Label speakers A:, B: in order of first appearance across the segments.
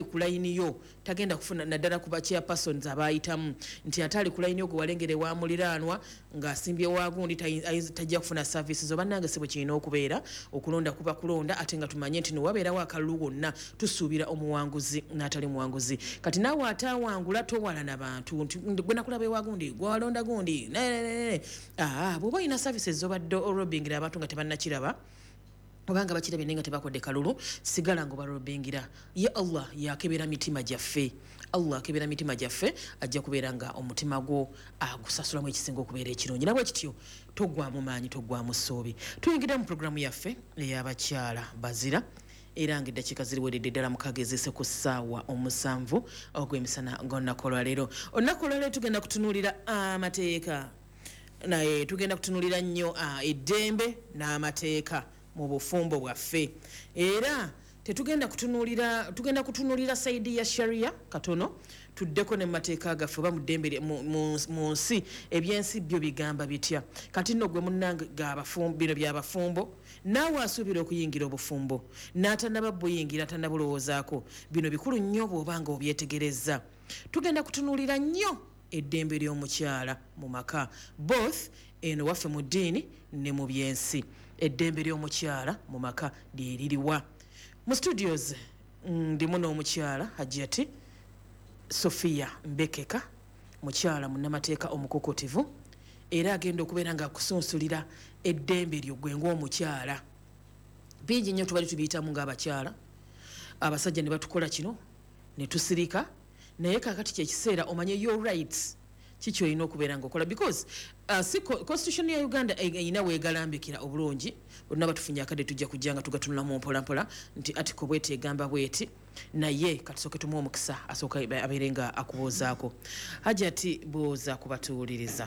A: ku line yo tagenda kufuna naddala ku chairpersons abayitamu nti atali ku line yo gwe walengere wa muliranwa nga asimbye wagundi tajja kufuna services obannange sebo kirina okubeera okulonda kuba kulonda ate nga tumanye nti nowabeerawo akalulu wonna tusuubira omuwanguzi n'atali muwanguzi kati naawe atawangula towala n'abantu nti gwe nakulaba ewagundi gwewalonda gundi bw'oba olina services zobadde olobingira abantu nga tebannakiraba obanga bakirabye nenga tebakodde kalulu sigala ngo balobingira ya Allah yakebera mitima gyaffe Allah akebera mitima gyaffe ajja kubeera nga omutima gwo agusasulamu ekisinga okubeera ekirungi nabwe kityo togwamu maanyi togwamu ssuubi tuyingira mu programu yaffe ey'abakyala bazira era nga eddakiika ziriweredde ddala mukaaga eziise ku ssaawa 7 ogw'emisana ng'olunaku olwaleero olunaku olwaleero tugenda kutunuulira amateeka naye tugenda kutunuulira nnyo eddembe n'amateeka mu bufumbo bwaffe era tugenda kutunuulira saidi ya sharia katono tuddeko ne mateeka gaffe oba mu ddembe mu nsi ebyensi byo bigamba bitya kati nno gwe munnange bino byabafumbo naawe asuubira okuyingira obufumbo n'atannaba buyingira tannabulowoozaako bino bikulu nnyo bw'obanga obyetegereza tugenda kutunuulira nnyo eddembe ly'omukyala mu maka both eno waffe mu ddiini ne mu byensi eddembe ly'omukyala mu maka lyeririwa mu studios ndimu n'omukyala Hajjati Sofia Mbekeka mukyala munnamateeka omukokotivu era agenda okubeera nga akusunsulira eddembe lyo gwe ng'omukyala bingi nnyo tubali tubiyitamu ng'abakyala abasajja ne batukola kino ne tusirika naye kakati kyekiseera omanye your rights kiki olina okubeera ngaokola because constitution ya Uganda eyina weegalambikira obulungi olina batufunye akadde tujja kujja nga tugatunulamu mpolampola nti article bweti egamba bweti naye katusooke tumuwa omukisa asooka abeere nga akubuuzaako Hajjati buuza kubatuwuliriza.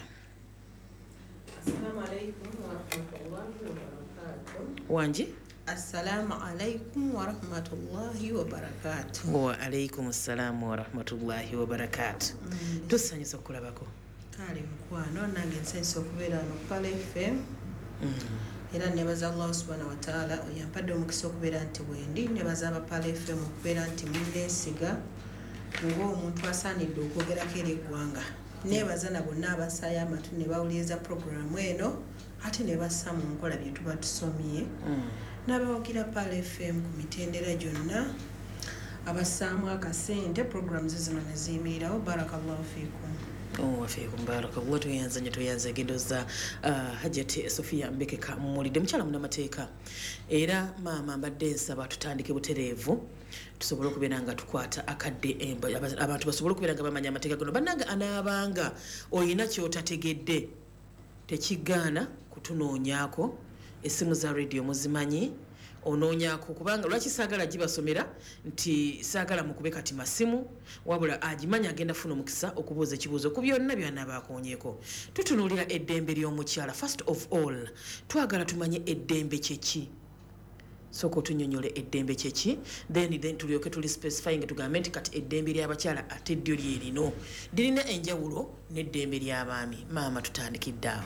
B: Assalamu alaikum warahmatullahi wabarakatuh.
A: Wanji?
B: Assalamu alaikum warahmatullahi wabarakatuh.
A: Wa alaikum assalamu warahmatullahi wabarakatuh. Tusanyusa okulabako.
B: Kale mukwano nange nsanyusa okubeera wano Pale FM. Era nebaza Allah subhanahu wa ta'ala oyampadde omukisa okubeera nti wendi nebaza aba Pale FM okubeera nti munneesiga ng'omuntu asaanidde okwogerako eri eggwanga. Nebaza na bonna abasaayo amatu ne bawuliriza programu eno ate ne bassa mu nkola bye tuba tusomye n'abawagira Pale FM ku mitendera gyonna abassaamu akasente programu zino ne ziyimirirawo. Barakallahu fiikum.
A: Wafiikum barakallahu. Tuyanze egendoza Hajjati Sofia Mbekeka mulidde mukyala munnamateeka era maama mbadde nsaba tutandike butereevu tusobole okubeera nga tukwata akadde abantu basobole okubeera nga bamanya amateeka gano bannanga anaabanga oyina kyotategedde tekigaana kutunoonyaako essimu za radio muzimanyi onoonyako kubanga lwaki saagala gibasomera nti saagala mukube kati masimu wabula agimanya agenda funa omukisa okubuuza ekibuuzo ku byonna byanaabaakonyeeko. Tutunuulira eddembe ly'omukyala. First of all twagala tumanye eddembe kyeki soko tunyonyole eddembe kyeki then tulyoke tuli specifying tugambe nti kati eddembe ly'abakyala ate ddyo lyerino lirina enjawulo n'eddembe ly'abaami. Maama tutandikidde awo.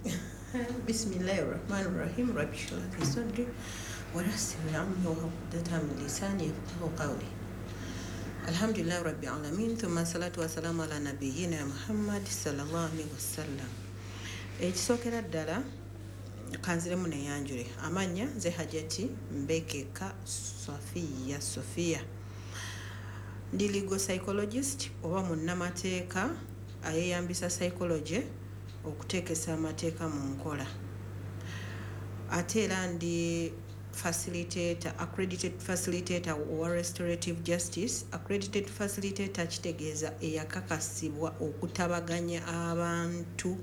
B: Bismillahirrahmanirrahim. Rabbi shrah li sadri ويسر لي أمري واحلل عقدة من لساني يفقهوا قولي. الحمد لله رب العالمين ثم الصلاة والسلام على نبينا محمد صلى الله عليه وسلم. Ekisookera ddala kanziremu neyanjule amanya nze Hajjati Mbekeka Sofia ndi legal psychologist oba munnamateeka ayeyambisa psychology okuteekesa amateeka mu nkola ate era ndi accredited facilitator or restorative justice. Accredited facilitator kitegeeza eyakakasibwa okutabaganya abantu.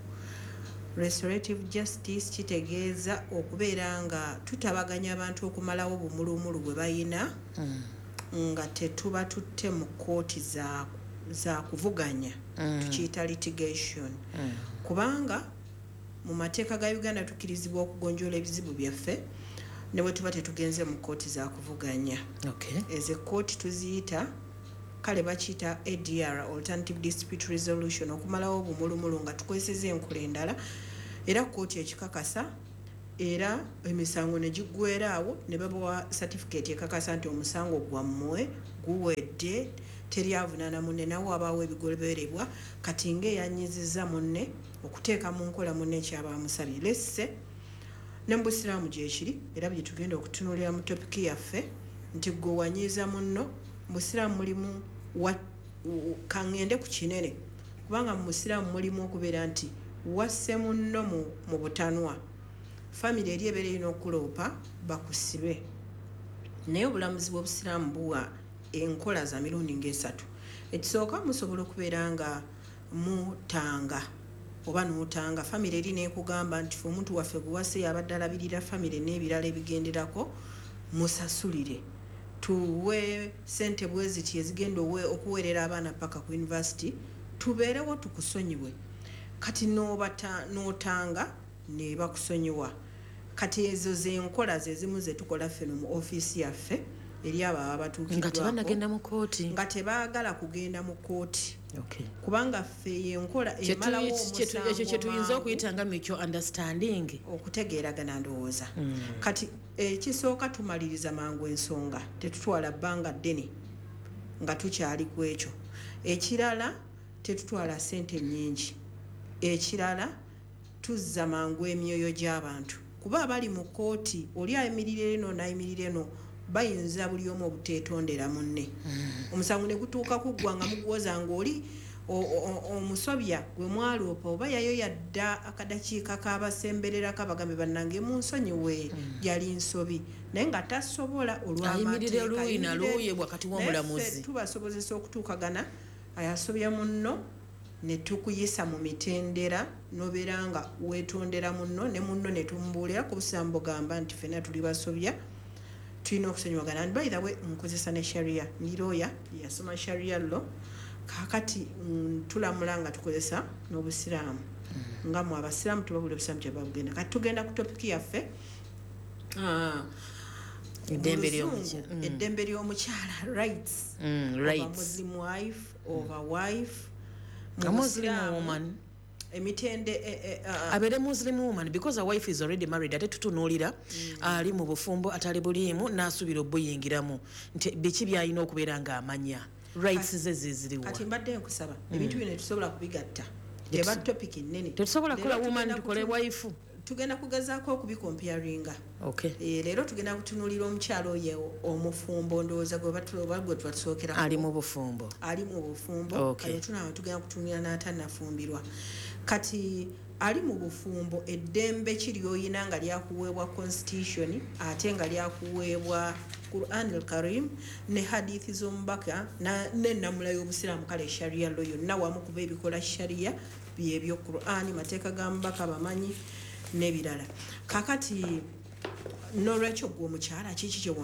B: Restorative justice kitegeeza okubeera nga tutabaganya abantu okumalawo obumulumulu bwe bayina nga tetuba tutte mu kooti za kuvuganya tukiyita litigation kubanga mu mateeka ga Uganda tukirizibwa okugonjoola ebizibu byaffe ne bwe tuba tetugenze mu kooti za kuvuganya. Ezo kooti tuziyita kale bakiyita ADR, Alternative Dispute Resolution, okumalawo obumulumulu nga tukozeseza enkola endala era kooti ekikakasa era emisango ne giggweeraawo ne babawa certificate ekakasa nti omusango gwammwe guwedde teri avunaana munne nawe wabaawo ebigobererwa kati ng'eyanyiziza munne okuteeka mu nkola munne ekyaba amusabye lesse ne mu busiraamu gyekiri era bye tugenda okutunuulira mu topiki yaffe nti gwe wanyiiza munno mu busiraamu mulimu kaŋŋende ku kinene kubanga mu busiraamu mulimu okubeera nti wasse munno mu butanwa famire eri ebeera erina okuloopa bakusibe naye obulamuzi bw'obusiraamu buwa enkola za mirundi ng'esatu ekisooka musobola okubeera nga mutanga oba n'otanga famire eri nekugamba nti fe omuntu waffe gwe wase yabadde alabirira famire n'ebirala ebigenderako musasulire tuwe sente bweziti ezigenda okuweerera abaana paka ku university tubeerewo tukusonyiwe kati n'otanga ne bakusonyiwa kati ezo zenkola zezimu zetukola ffe mu ofiisi yaffe eri abo abatuukiddwako nga tebaagala kugenda mu kooti kubanga ffe yenkola emalawo
A: ekyo kyetuyinza okuyita nga mutual understanding
B: okutegeeragana ndowooza kati ekisooka tumaliriza mangu ensonga tetutwala bbanga ddene nga tukyali ku ekyo ekirala tetutwala ssente nnyingi ekirala tuzza mangu emyoyo gy'abantu kuba abali mu kooti oli ayimirira eno n'ayimirira eno bayinza buli omu obuteetondera munne omusango ne gutuuka kuggwa nga muguwoza ng'oli omusobya gwe mwaloopa oba yayo yadda akadakiika k'abasemberera kabagambe bannange munsonyiwe yali nsobi naye nga tasobola olw'amateeka tubasobozesa okutuukagana ayasobya munno ne tukuyisa mu mitendera nobeera nga weetondera munno ne munno ne tumubuulira ku busambo gamba nti ffenna tuli basobya tulina okusonyiwagana and by the way nkozesa ne sharia ndi lawyer yasoma sharia law kakati tulamula nga tukozesa n'obusiraamu nga mu abasiraamu tubabula obusiraamu kye babugenda kati tugenda ku topiki yaffe eddembe ly'omukyala rights muslim wife over wife
A: a Muslim woman
B: emitende
A: abere Muslim woman because a wife is already married ate tutunuulira ali mu bufumbo atali buliimu n'asuubira obuyingiramu nti biki byalina okubeera nga amanya rights ze ziziriwa
B: kati mbadde nkusaba ebintu bino tusobola kubigatta eba topic nnene
A: tetusobola kukola woman tukole wife
B: tugenda kugezaako okubicomparinga leero tugenda kutunuulira omukyalo oyo omufumbo ndowooza gwe twasookera
A: ali mu bufumbo
B: kale tunaawe tugenda kutunuulira n'atannafumbirwa kati ali mu bufumbo eddembe kiryoyina nga lyakuweebwa constitution ate nga lyakuweebwa Quran al-Karim ne hadithi z'omubaka n'ennamula y'obusiraamu kale sharia lo yonna wamu kuba ebikola sharia byebyo Quran mateeka ga mubaka bamanyi n'ebirala kakati n'olwekyo gwe omukyala kiki kye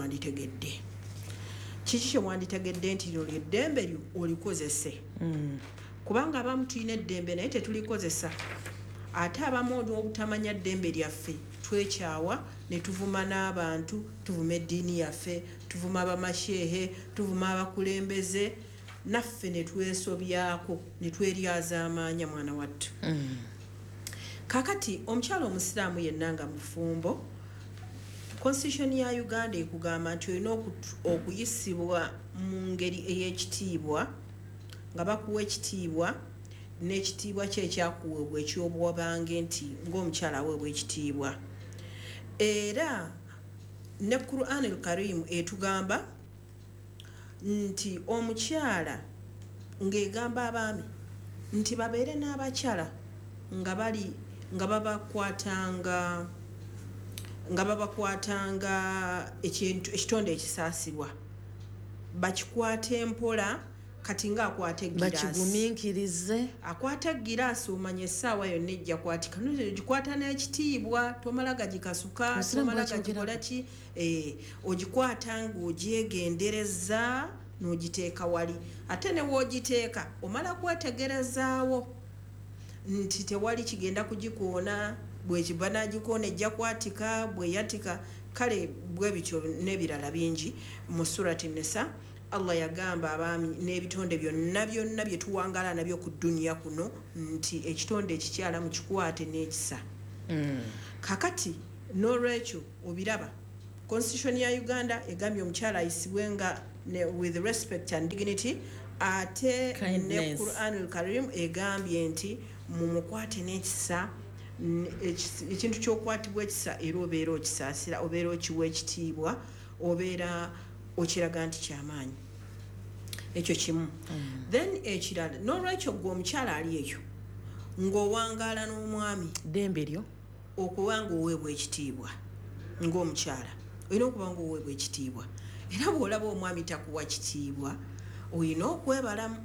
B: wanditegedde nti lyo eddembe lyo olikozese kubanga abamu tulina eddembe naye tetulikozesa ate abamu olw'obutamanya ddembe lyaffe twekyawa ne tuvuma n'abantu tuvuma eddiini yaffe tuvuma abamasheehe tuvuma abakulembeze naffe ne twesobyako ne tweryaza amaanya mwana wattu kakati omukyala omusiraamu yenna nga mufumbo constitution ya Uganda ekugamba nti olina okuyisibwa mu ngeri ey'ekitiibwa nga bakuwa ekitiibwa n'ekitiibwa kye ekyakuweebwa eky'obwabange nti ng'omukyala aweebwa ekitiibwa era ne Quran al-Karim etugamba nti omukyala ng'egamba abaami nti babeere n'abakyala nga babakwatanga ekitonde ekisaasibwa bakikwata empola kati ng'akwata egiraasi
A: bakigumiikirize
B: akwata giraasi omanya essaawa yonna ejja kwatika ogikwata n'ekitiibwa tomala gagikasuka tomala gagikola ki ogikwata ng'ogyegendereza n'ogiteeka wali ate ne woogiteeka omala kwetegerezaawo nti tewali kigenda kugikoona bwekiba n'agikoona ejja kwatika bweyatika kale bwe bityo n'ebirala bingi mu surati Nisa Allah yagamba abaami n'ebitonde byonna bye tuwangala nabyo ku dduniya kuno nti ekitonde ekikyala mu kikwate n'ekisa kakati n'olwekyo obiraba constitution ya Uganda egambye omukyala ayisibwe nga with respect and dignity ate ne Quranul Karim egambye nti mumukwate n'ekisa ekintu ky'okwatibwa ekisa era obeera okisaasira obeera okiwa ekitiibwa obeera okiraga nti kyamaanyi ekyo kimu then ekirala n'olwekyo gwe omukyala ali ekyo ng'owangaala n'omwami
A: ddembe lyo
B: okuba ng'oweebwa ekitiibwa ng'omukyala olina okuba ng'oweebwa ekitiibwa era bw'olaba omwami takuwa kitiibwa olina okwebalamu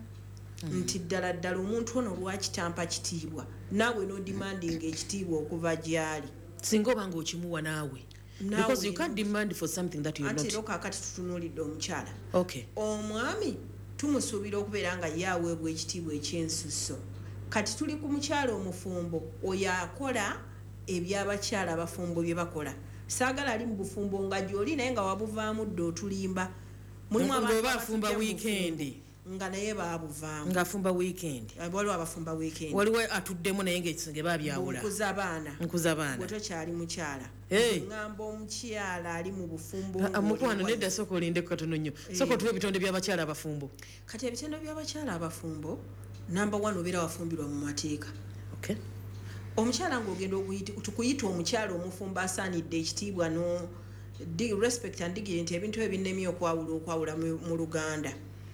B: nti ddala ddala omuntu ono lwakitampa kitiibwa naawe n'odimandinga ekitiibwa okuva gy'ali
A: singa oba ng'okimuwa naawe because you can't demand for something that you're not.
B: Ati loka akati tutunuulidde omukyala.
A: Okay.
B: Omwami tumusuubira okubeera nga yaweebwa ekitiibwa ekyensusso. Kati tuli ku mukyala omufumbo oyo akola eby'abakyala abafumbo bye bakola. Saagala ali mu bufumbo nga gy'oli naye nga wabuvaamu dde otulimba.
A: Mulimu abantu bafumba weekend.
B: Nga naye baabuvaamu.
A: Ng'afumba weekend.
B: Waliwo abafumba weekend.
A: Waliwo atuddemu naye ng'ekisenge baabyawula.
B: Nkuza baana.
A: Nkuza baana.
B: Bwe tokyali mukyala. Ngamba omukyala ali mu bufumbo.
A: Mukwano nedda soko olinde katono nnyo. Soko tuwe ebitonde by'abakyala abafumbo.
B: Kati ebitonde by'abakyala abafumbo number 1 obeera wafumbirwa mu mateeka.
A: Okay.
B: Omukyala ng'ogenda tukuyita omukyala omufumbo asaanidde ekitiibwa no respect and dignity ebintu ebinnemye okwawula mu Luganda.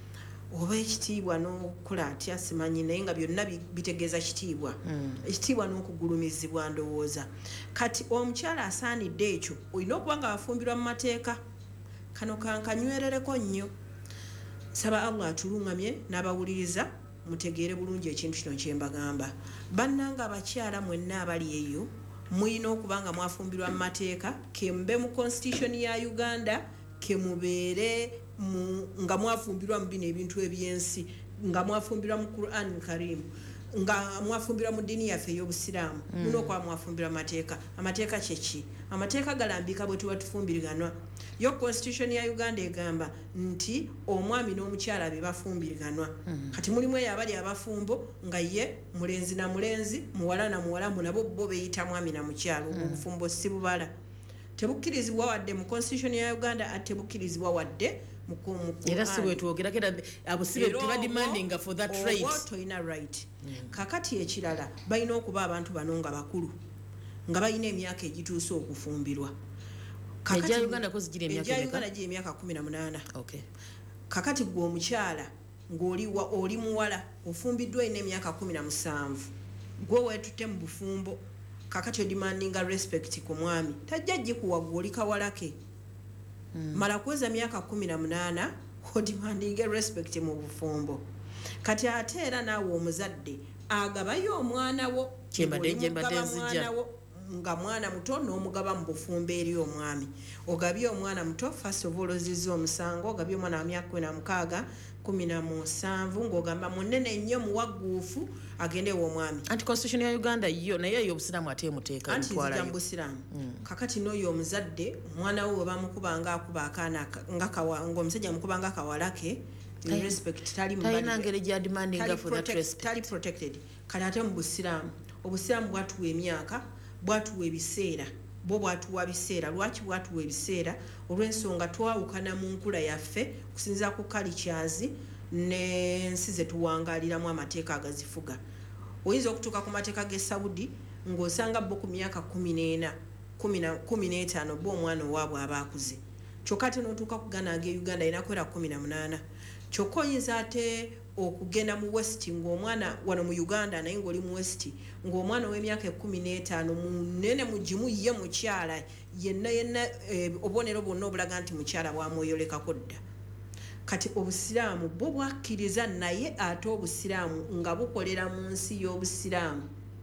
B: Oba ekitiibwa n'okukola atya simanyi naye nga byonna bitegeeza kitiibwa. Ekitiibwa n'okugulumizibwa ndowooza. Kati omukyala asaanidde ekyo olina okuba nga wafumbirwa mu mateeka. Kano kankanywerereko nnyo. Saba Allah atulungamye n'abawuliriza mutegeere bulungi ekintu kino kye mbagamba. Bannanga abakyala mwenna abali eyo mulina okuba nga mwafumbirwa mu mateeka kembe mu constitution ya Uganda kemubeere nga mwafumbirwa mu bino ebintu ebyensi nga mwafumbirwa mu Quran Karim nga mwafumbirwa mu dini yaffe ey'obusiraamu muno kwa mwafumbirwa amateeka kyeki amateeka galambika bwe tuba tufumbiriganwa yo constitution ya Uganda egamba nti omwami n'omukyala be bafumbiriganwa kati mulimu eyo abali abafumbo nga ye mulenzi na mulenzi muwala na muwala nabo bo beyita mwami na mukyala obufumbo si bubala tebukkirizibwa wadde mu constitution ya Uganda ate bukkirizibwa wadde
A: era si bwe twogera kera abusibe tuba demanding for that right.
B: Owoto ina right. Kakati ekirala balina okuba abantu bano nga bakulu nga balina emyaka egituuse okufumbirwa.
A: Kakati Uganda kozi gire emyaka
B: emeka? Uganda gire emyaka 18.
A: Okay.
B: Kakati gwe omukyala ng'oli muwala ofumbiddwa ina emyaka 17. Gwe weetute mu bufumbo. Kakati odimandinga respect ku mwami. Tajja gikuwa gw'oli kawalake. Mala kuweza miaka 18 odimandinga respect mu bufumbo. Kati ate era naawe omuzadde agabayo omwana wo
A: kyembadde nzija
B: nga mwana muto n'omugaba mu bufumbo eri omwami. Ogabye omwana muto first of all ozizza omusango ogabye omwana wa myaka 16 17 ng'ogamba munene nnyo muwagguufu agende w'omwami.
A: Anti constitution ya Uganda yo naye ey'obusiraamu ate emuteeka
B: ntwala yo busiraamu. Kakati n'oyo omuzadde omwana we bamukubanga akuba akaana ng'omusajja mukubanga akawalake respect tali
A: mubali ngere gya demanding for that respect
B: tali protected. Kati ate mu busiraamu obusiraamu bwatuwa emyaka bwatuwa ebiseera bo bwatuwa biseera. Lwaki bwatuwa ebiseera? Olw'ensonga twawukana mu nkula yaffe kusinziira ku kalichazi n'ensi ze tuwangaaliramu amateeka agazifuga. Oyinza okutuuka ku mateeka g'e Saudi ng'osanga bo ku myaka 14 15 bo omwana owaabwe aba akuze. Kyokka ate n'otuuka ku gana ag'e Uganda alina kwera 18. Kyokka oyinza ate okugenda mu West ng'omwana wano mu Uganda naye ng'oli mu West ng'omwana w'emyaka 15 munene mugimu ye mukyala yenna obubonero bwonna obulaga nti mukyala bwamweyolekako dda. Kati obusiraamu bwo bwakkiriza naye ate obusiraamu nga bukolera mu nsi y'obusiraamu.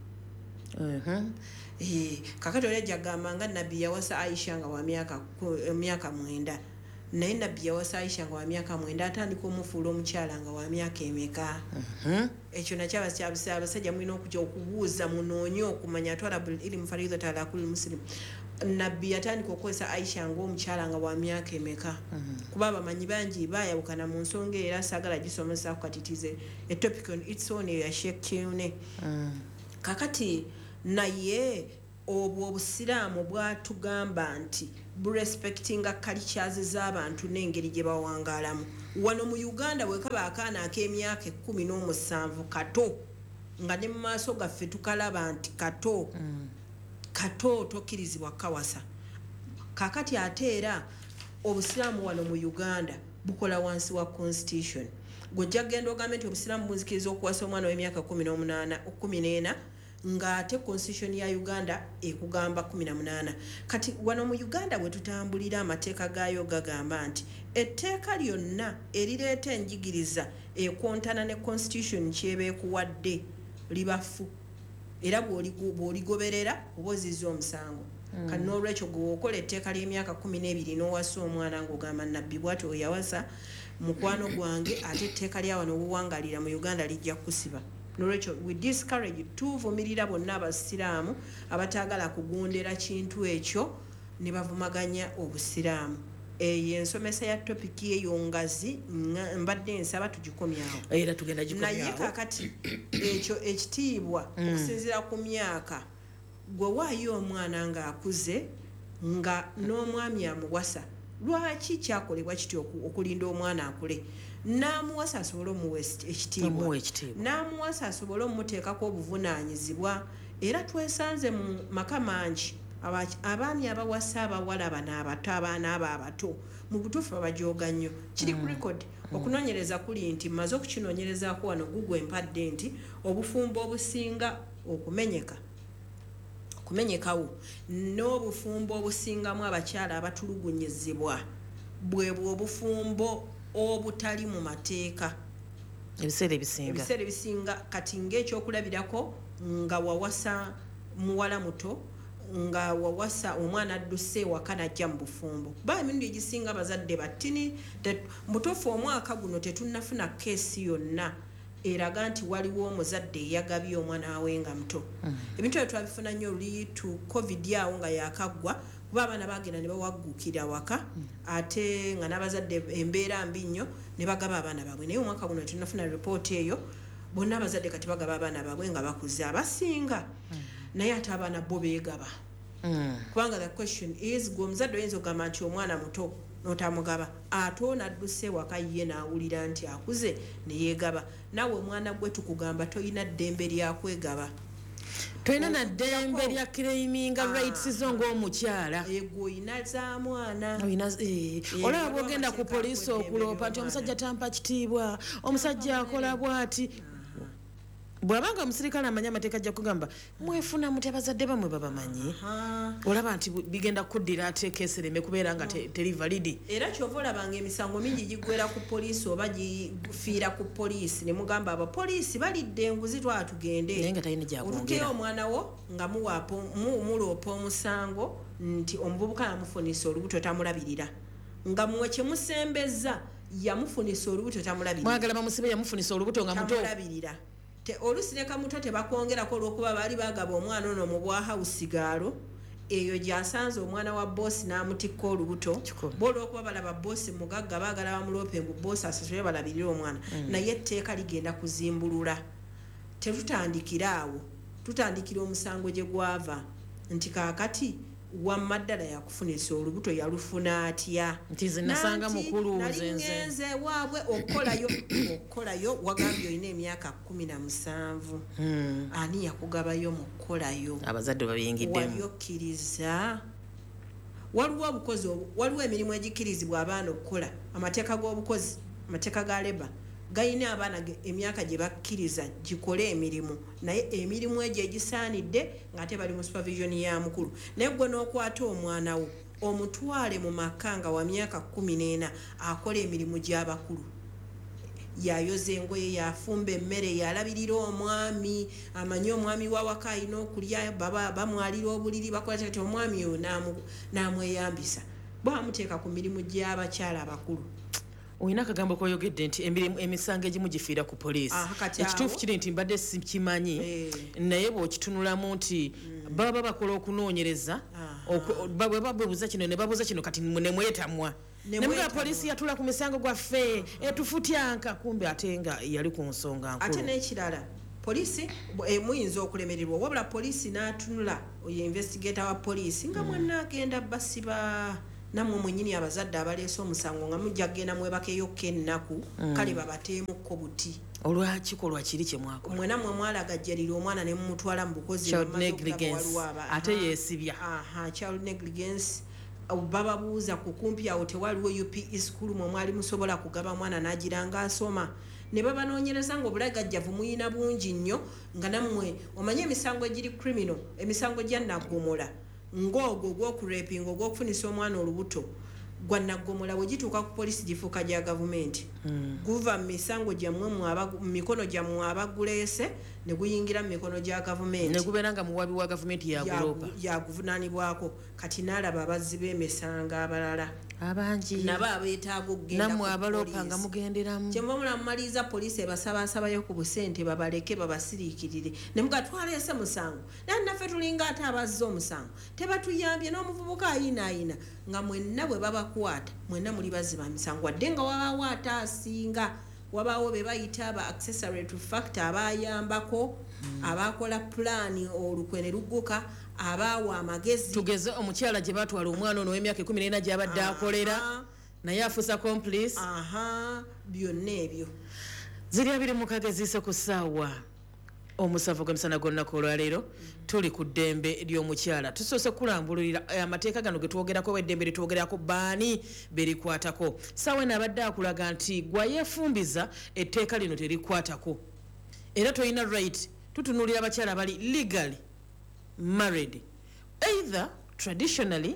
B: Kakati olejja gamba nga nabbi yawasa Aisha nga wa myaka 9 naye nabbi yawasa Aisha nga wa myaka 9 atandika omufuula omukyala nga wa myaka emeka. Ekyo nakyo abasajja mulina okujja okubuuza munoonye okumanya twalabul ilmu faridatu ala kulli muslim. Nabbi yatandika okukozesa Aisha ng'omukyala nga wa myaka emeka. Kuba abamanyi bangi baayawukana mu nsonga era saagala gisomesa kukatitize a topic on its own ya Sheikh Kiune. Kakati naye obwo obusiraamu bwatugamba nti burespectinga cultures z'abantu n'engeri gye bawangaalamu. Wano mu Uganda bwe kaba akaana ak'emyaka 17 kato nga ne mu maaso gaffe tukalaba nti kato kato tokkirizibwa kawasa. Kakati ate era obusiraamu wano mu Uganda bukola wansi wa constitution. Gojja genda ogambe nti obusiraamu bunzikiriza okuwasa omwana w'emyaka 14 nga ate constitution ya Uganda ekugamba 18. Kati wano mu Uganda bwe tutambulira amateeka gaayo gagamba nti etteeka lyonna erireeta enjigiriza ekontana ne constitution kyeba ekuwadde libafu era bw'oligoberera oba oziza omusango. Kati n'olwekyo gwe okola etteeka ly'emyaka 12 n'owasa omwana ng'ogamba nabbi bw'ati oyawasa mukwano gwange ate etteeka lya wano obuwangalira mu Uganda lijja kusiba. N'olwekyo we discourage tuvumirira bonna abasiraamu abataagala kugondera kintu ekyo ne bavumaganya obusiraamu. Eyo ensomesa ya topiki eyo ngazi mbadde nsaba tugikomyawo
A: era tugenda gikomyawo.
B: Naye kakati ekyo ekitiibwa okusinziira ku myaka gwe waayo omwana ng'akuze nga n'omwami amuwasa lwaki kyakolebwa kityo okulinda omwana akule n'amuwasa asobole omuwa ekitiibwa n'amuwasa asobole omuteekako obuvunaanyizibwa. Era twesanze mu maka mangi abaami abawasa abawala bano abato abaana abo abato mu butuufu abajooga nnyo. Kiri ku record okunoonyereza kuli nti mmaze okukinoonyerezaako wano Google empadde nti obufumbo obusinga okumenyekawo n'obufumbo obusingamu abakyala abatulugunyizibwa bwebwe obufumbo obutali mu mateeka
A: ebiseera
B: ebisinga. Kati ng'ekyokulabirako nga wawasa muwala muto nga wawasa omwana adduse ewaka najja mu bufumbo. Emirundi egisinga abazadde battini mutuufu omwaka guno tetunnafuna keesi yonna eraga nti waliwo omuzadde eyagabye omwana we nga muto. Ebintu ebyo twabifuna nnyo luli tu covid awo nga yakaggwa kuba abaana bagenda ne bawaggukira waka ate nga n'abazadde embeera mbi nnyo ne bagaba abaana baabwe. Naye omwaka guno tetunnafuna ripooti eyo. Bonna abazadde kati bagaba abaana baabwe nga bakuze abasinga. Naye ate abaana bo beegaba. Kubanga the question is gwe omuzadde oyinza okugamba nti omwana muto n'otamugaba ate ono adduse waka ye n'awulira nti akuze ne yeegaba. Naawe omwana gwe tukugamba toyina ddembe lya kwegaba.
A: Toyina na ddembe lya claiminga rights zo ng'omukyala.
B: Ego oyina za mwana.
A: Olaba bw'ogenda ku poliisi okuloopa nti omusajja tampa kitiibwa, omusajja akola bw'ati. Bw'abanga omusirikale amanyi amateeka ajja kugamba mwefuna muti abazadde bamwe babamanyi. Olaba nti bigenda kuddira ate keesereme kubeera nga teri validi.
B: Era kyova olabanga emisango mingi giggwera ku poliisi oba gifiira ku poliisi ne mugamba abapoliisi balidde enguzi twatugende.
A: Naye nga talina gyakwongera.
B: Oluteyo omwana wo nga muloopa omusango nti omuvubuka yamufunisa olubuto tamulabirira. Nga muwe kye musembeza yamufunisa olubuto tamulabirira.
A: Mwagala bamusibe yamufunisa olubuto nga muto.
B: Tamulabirira. Oluusi ne kamuto tebakwongerako olw'okuba baali bagaba omwana ono mu bwahawusigaalo eyo gy'asanze omwana wa boosi n'amutikka olubuto bo olw'okuba balaba boosi mugagga baagala bamuloope mbu boosi asasule balabirire omwana. Naye etteeka ligenda kuzimbulula. Tetutandikira awo, tutandikira omusango gye gwava nti kaakati wamma ddala yakufunisa olubuto yalufuna atya.
A: Nti nze nasanga mukulu
B: nze waabwe okolayo wagambye olina emyaka 17. Ani yakugabayo mu kkolayo?
A: Abazadde babiyingiddemu.
B: Walyokkiriza. Waliwo emirimu egikkirizibwa abaana okukola. Amateeka g'obukozi, amateeka ga leba gayina abaana emyaka gye bakkiriza gikole emirimu. Naye emirimu egyo egisaanidde ng'ate bali mu supervision ya mukulu. Naye gwe n'okwata omwana wo omutwale mu maka nga wa myaka 14 akola emirimu gy'abakulu. Yayoza engoye, yafumba emmere, yalabirira omwami, amanyi omwami wawaka alina okulya, bamwalira obuliri, bakola kati omwami oyo n'amweyambisa. Bamuteeka ku mirimu gy'abakyala abakulu.
A: Oyina akagambo koyogedde nti emisango egimu gifiira ku poliisi. Ekituufu kiri nti mbadde sikimanyi naye bw'okitunulamu nti baba bakola okunoonyereza bwe babuuza kino ne babuuza kino kati ne mwetamwa. Nemuga poliisi yatula ku misango gwaffe etufutyanka kumbe ate nga yali ku nsonga nkulu.
B: Ate n'ekirala polisi muyinza okulemererwa wabula polisi n'atunula oyo investigator wa polisi nga mwana agenda basiba namwe mwenyini abazadde abaleese omusango nga mujja kgenda mwebakeyokka ennaku kale babateemukko buti
A: olwakikolwa kiri kye mwakola
B: mwena mwe mwalagajjalira omwana ne mumutwala mu bukozi
A: ate yeesibya
B: child negligence bababuuza kukumpi awo tewaliwo UPE school mwe mwali musobola kugaba mwana n'agiranga asoma ne babanoonyereza ng'obulagajjavu muyina bungi nnyo nga nammwe omanye emisango egiri criminal emisango gya naggomola ng'ogwo ogw'okurepinga ogw'okufunisa omwana olubuto gwa naggomola bwe gituuka ku polisi gifuuka gya gavumenti guva mu misango gyammwe mu mikono gyammwe abaguleese ne guyingira mu mikono gya gavumenti
A: ne gubeera nga muwabi wa gavumenti
B: yaguvunaanibwako kati n'alaba abazzi b'emisango abalala
A: abangi
B: nabo abeetaaga okugenda
A: nammwe abaloopa nga mugenderamu
B: kyemuba mulamumaliza polisi ebasabaasabayo ku busente babaleke babasiriikirire ne mugatwaleese musango naye naffe tulinga ate abazza omusango tebatuyambye n'omuvubuka ayinaayina nga mwenna bwe babakwata mwenna muli bazzi ba misango wadde nga wabaawo ate asinga wabaawo be bayita aba accessory to factor abayambako abakola pulaani olukwe ne lugguka abaawa amagezi
A: tugeze omukyala gye batwala omwana ono w'emyaka 14 gy'abadde akolera naye afuusa complice
B: byonna ebyo
A: ziri abiri mu kageziise ku ssaawa omusanvu gw'emisana gw'olunaku olwaleero tuli ku ddembe ly'omukyala tusoose kulambululira amateeka gano ge twogerako eddembe lye twogerako baani berikwatako ssaawa eno abadde akulaga nti gwayeefumbiza etteeka lino terikwatako era tolina right tutunuulira abakyala abali legally married either traditionally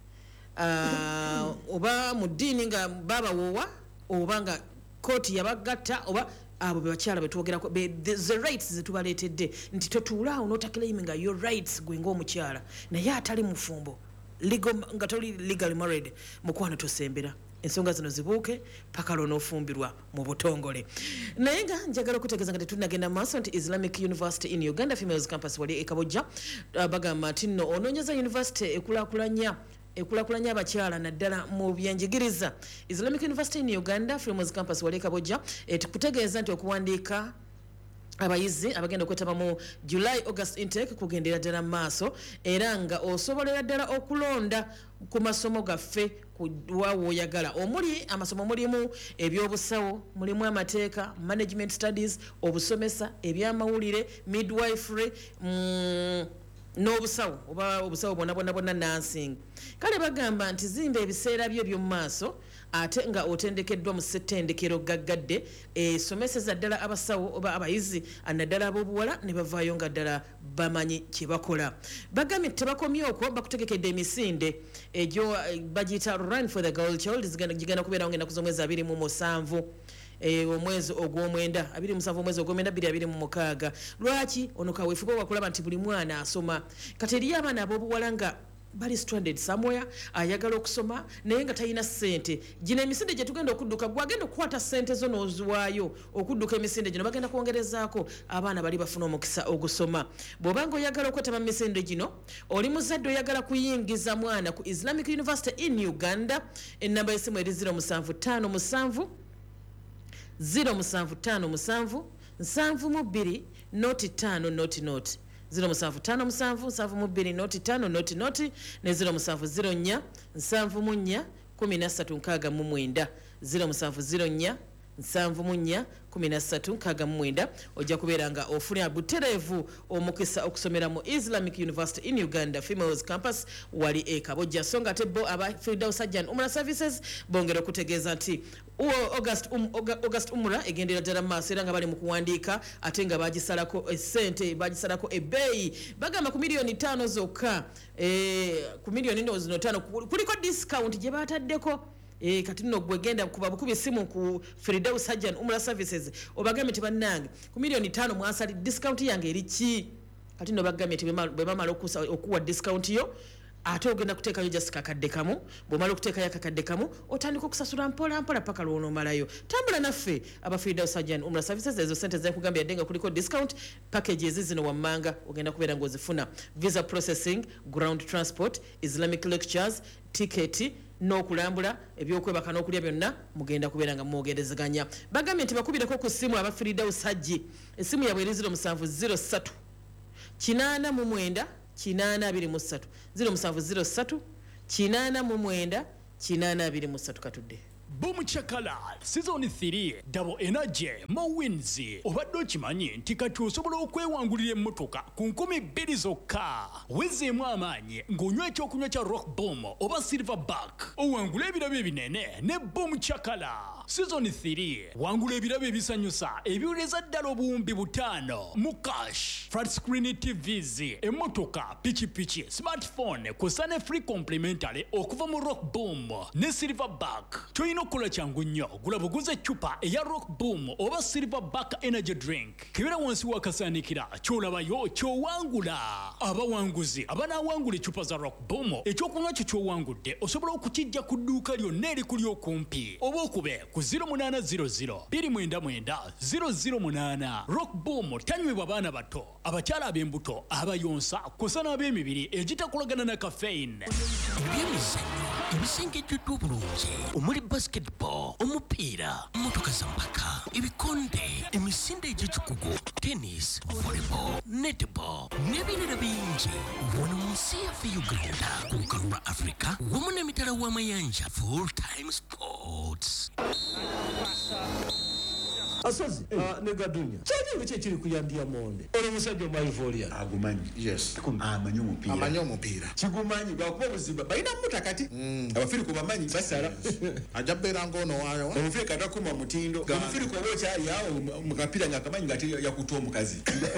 A: oba mu ddiini nga babawoowa oba nga kooti yabagatta oba abo bebakyala betwogerako the rights zetubaleetedde nti totuulaawo n'otakilaiminga your rights gwe ng'omukyala naye atali mufumbo nga toli legally married mukwano tosembera ensonga zino zibuuke paka lw'onoofumbirwa mu butongole naye nga njagala okutegeeza nga tetunagenda mu maaso nti Islamic University in Uganda Females Campus wali e Kabojja bagamba nti nno onoonyeza university ekulakulanya abakyala naddala mu byenjigiriza. Islamic University in Uganda Females Campus wali e Kabojja kutegeeza nti okuwandiika abayizi abagenda okwetaba mu July August intake kugendera ddala maaso era nga osobolera ddala okulonda ku masomo gaffe waawo oyagala omuli amasomo mulimu ebyobusawo mulimu amateeka management studies obusomesa ebyamawulire midwifery n'obusawo oba obusawo bonna nursing kale bagamba nti zimba ebiseera byo by'omu maaso ate nga otendekeddwa mu ssettendekero gaggadde esomeseza ddala abasawo oba abayizi naddala ab'obuwala ne bavaayo nga ddala bamanyi kye bakola bagambye tebakomye okwo bakutegekedde emisinde egyo bagiyita run for the girl child gigenda kubeerawo ngenda kuza omwezi 27 omwezi ogw'omwenda 27 omwezi ogw'omwenda 2026 lwaki ono kaweefuba wakulaba nti buli mwana asoma kati eriyo abaana ab'obuwala nga bali stranded somewhere ayagala okusoma naye nga talina ssente gino emisinde gye tugenda okudduka gwagenda okukwata ssente zo n'oziwaayo okudduka emisinde gino bagenda kwongerezaako abaana bali bafuna omukisa ogusoma bw'obanga oyagala okwetaba mu misinde gino oli muzadde oyagala kuyingiza mwana ku Islamic University in Uganda ennamba y'essimu eri 0757 0757 72 noti 5 noti 0757 noti ne 0704 74 13 0704 74 ojja kubeera nga ofuna butereevu omukisa okusomera mu Islamic University in Uganda Females Campus wali e Kabojja so nga tebbo aba Firdaus Sajjan Umrah Services bongera okutegeeza nti August Umrah egendera ddala maaso era nga bali mu kuwandiika ate nga bagisalako essente bagisalako ebbeeyi bagamba ku miliyoni 5 zokka ku miliyoni 5 kuliko discount gye bataddeko kati nno gwegenda kuba bukubi simu ku Firdaus Sajjan Umrah Services obagambe nti bannange ku miliyoni 5 mwasali discount yange eri ki kati nno bagambe nti bwe bamala okuwa discount yo ate ogenda kuteekayo just kakadde kamu bw'omala okuteekayo akakadde kamu otandika okusasula mpola mpola paka lw'onoomalayo tambula naffe aba Firdaus Sajjan Umrah Services ezo sente zekugambye yadde nga kuliko discount packages zino wammanga ogenda kubeera ng'ozifuna visa processing ground transport Islamic lectures ticket n'okulambula ebyokwebaka n'okulya byonna mugenda kubeera nga mwogerezeganya. Bagambye nti bakubireko ku ssimu abafiridawo sajji. Essimu yabwe eri 0703 889 823 0703 889 823 katudde.
C: Boom Chakala Season 3 Double Energy Mo Wins obadde okimanyi nti kati osobola okwewangulira emmotoka ku 2,000 zokka wezeemu amaanyi ng'onywa ekyokunywa kya Rock Boom oba Silverback owangula ebirabo ebinene ne Boom Chakala Season 3 wangula ebirabo ebisanyusa ebiwuleza ddala obuwumbi 5 mu cash flat screen TVs emmotoka pichipichi smartphone kw'ossa ne free complimentary okuva mu Rock Boom ne Silverback. Okola kyangu nnyo gula buguze chupa eya Rock Boom oba Silverback energy drink kibera wansi wakasaanikira kyolabayo kyowangula abawanguzi abanawangula chupa za Rock Boom ekyokunywa kyo kyowangudde osobola okukijja ku dduuka lyonna erikuli okumpi oba okube ku 0800 299 008. Rock Boom tanywebwa baana bato abakyala ab'embuto abayonsa kw'ossa n'ab'emibiri egitakolagana na caffeine.
D: Ebisengejjuddwa obulungi omuli basketball, omupiira, motoka za mpaka, ebikonde, emisinde egy'ekikugu, tennis, volleyball, netball n'ebirala bingi wano mu nsi yaffe Uganda ku lukalu lwa Africa wamu n'emitala w'amayanja Full Time Sports.
E: Asozi negadunya kyali biki kiri kuyandia monde ono musajja maivolia
F: agumanyi yes amanyi omupiira kigumanyi gwakuba buzimba balina mutakati abafiri ku bamanyi basala ajabera ngono wayo omufiri katakuma mutindo omufiri ko bokyali yawo mukapira ngakamanyi ngati yakutoa omukazi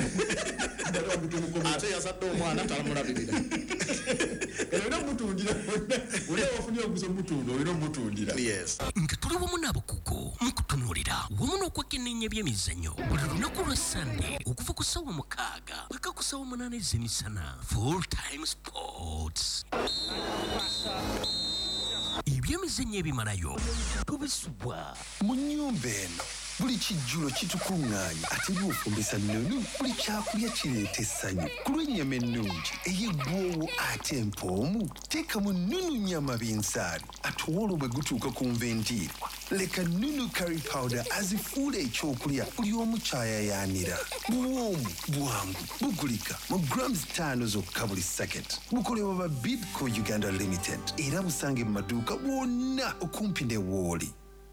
F: ate yasadde omwana talamulabirira era mutundira ule wafunye okuzo mutundo olina mutundira yes
D: nga tuli wamu n'abakugu mukutunulira wamu n'okwekenneenya by'emizannyo buli lunaku lwa Sunday okuva ku ssaawa 6 paka ku ssaawa 8 ez'emisana. Full Time Sports ebyemizannyo ebimalayo tubisubwa
G: mu nnyumba eno. Buli kijjulo kitukuŋŋaanya ate by'ofumbisa nnunu buli kyakulya kireeta essanyu ku lw'ennyama ennungi ey'eggwoowo ate empoomu teekamu nnunu nnyama binsaali ate obwolo bwe gutuuka ku nvendiirwa leka nnunu curry powder azifuula ekyokulya buli omu kyayayaanira. Buwoomu bwangu bugulika mu grams 5 zokka buli sacket. Bukolebwa ba Bidco Uganda Limited era busange mu maduuka bwonna okumpi ne Wooli.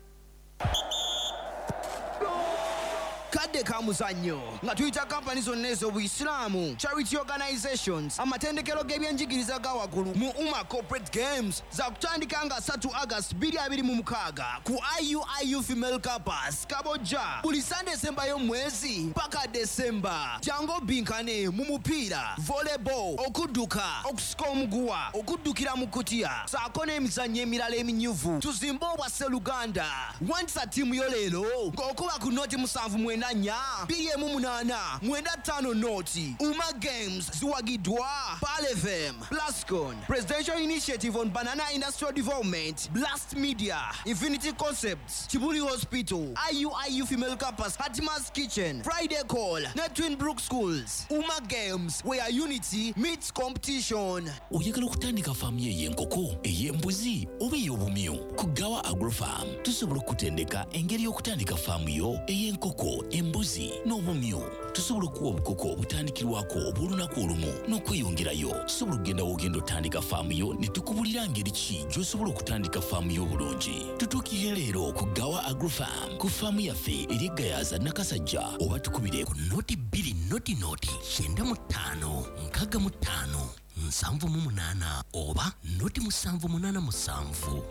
H: kadde ka muzannyo nga tuyita kampani zonna ez'Obuyisiraamu, charity organizations, amatendekero g'ebyenjigiriza ga waggulu mu Umma Corporate Games za kutandika nga 3 August 2026 ku IUIU Female Campus Kabojja buli Sunday December y'omwezi paka December. Jango binkane mu mupiira, volleyball, okudduka, okusika omuguwa, okuddukira mu kutiya saako n'emizannyo emirala eminyuvu. Tuzimba obwase Luganda. Wandisa ttiimu yo leero ng'okuba ku noti 7 BM8 5 noti. Umma Games ziwagiddwa Pal FM, Plascon, Presidential Initiative on Banana Industrial Development, Blast Media, Infinity Concepts, Kibuli Hospital, IUIU Female Campus, Hatima's Kitchen, Friday Call, Twin Brook Schools. Umma Games, where unity meets competition.
D: Oyagala okutandika faamu y'enkoko, ey'embuzi oba ey'obumyu ku Gawa Agrofarm tusobola okutendeka engeri y'okutandika faamu yo ey'enkoko, embuzi n'obumyu. Tusobola okuwa obukoko obutandikirwako obw'olunaku olumu n'okweyongerayo. Tusobola okugenda w'ogenda otandika faamu yo ne tukubulira ngeri ki gy'osobola okutandika faamu yo obulungi. Tutuukire leero ku Gawa Agrofarm ku faamu yaffe eri Gayaza Nakasajja oba tukubire ku noti 2 noti 95 65 7 oba noti 787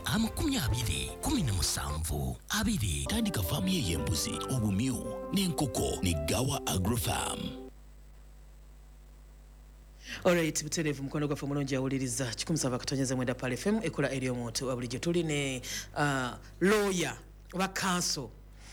D: 20 17 tandika faamu y'embuzi, obumyu n'enkoko ne Gawa Agrofarm.
A: Alright, buterevu mukono gwaffe mulungi awuliriza 17 Pal FM ekola eri omuntu wabulijjo tuli ne lawyer wa council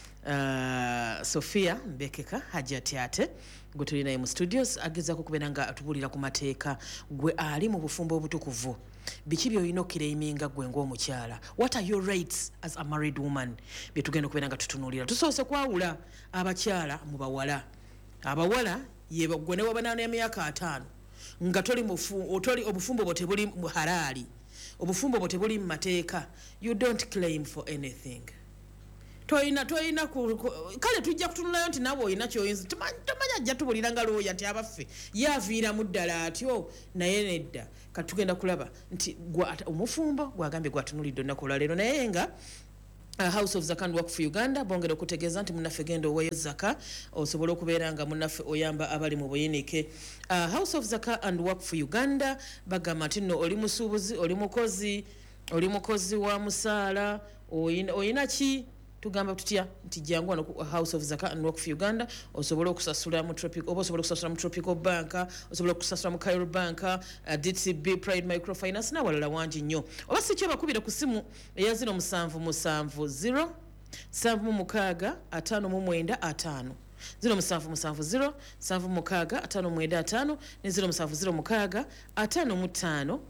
A: Sofia Mbekeka Hajatiate gwe tuli naye mu studios agezaako kubeera nga atubulira ku mateeka gwe ali mu bufumbo obutukuvu. Biki by'olina okkireiminga gwe ng'omukyala? What are your rights as a married woman? Bye tugenda okubeera nga tutunuulira. Tusoose kwawula abakyala mu bawala. Abawala ye gwe ne waba n'emyaka 5 nga toli obufumbo bwo tebuli halaali. obufumbo bwo tebuli mu mateeka you don't claim for anything toyina kale tujja kutunulayo nti nawe oyina kyoyinza tomanya ajja tubulira nga looya nti abaffe yaviiramu ddala atyo naye nedda katugenda kulaba nti omufumbo gwagambye gwatunulidde olunaku olwaleero naye nga House of Zaka and Work for Uganda bongera okutegeeza nti munnaffe genda oweeyo zaka osobola okubeera nga munnaffe oyamba abali mu buyinike. House of Zaka and Work for Uganda bagamba nti nno oli musuubuzi oli mukozi wa musaala oyina ki tugamba tutya nti jangu wano House of Zaka and Work for Uganda osobola okusasula mu Tropical Bank osobola okusasula mu Cairo Bank DCB Pride Microfinance n'awalala wangi nnyo oba si kyo bakubire ku simu eya 0770 765 595 0770 765 ne 0706 55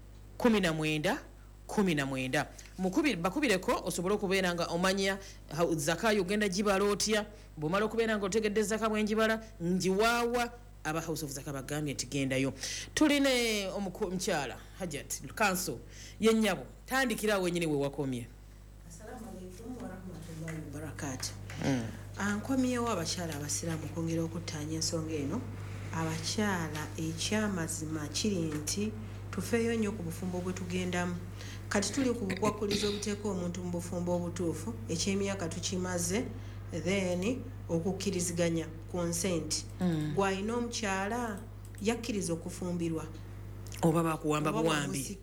A: 19 bakubireko osobola okubeera nga omanya zaka yogenda gibala otya bw'omala okubeera nga otegedde zaka bwenjibala njiwaawa aba House of Zaka bagambye nti gendayo. Tuline omukyala Hajat Council yennyabo tandikirawo wenyini we wakomye.
B: Assalamu alaikum wa rahmatullahi wa barakatuh. Ankomyewo abakyala abasiraamu kwongera okuttaanya ensonga eno. Abakyala ekyamazima kiri nti tufeeyo nnyo ku bufumbo bwe tugendamu. Kati tuli ku bukwakuliza obuteeka omuntu mu bufumbo obutuufu eky'emyaka tukimaze then okukkiriziganya consent gwalina omukyala yakkiriza okufumbirwa
A: oba bakuwamba buwambi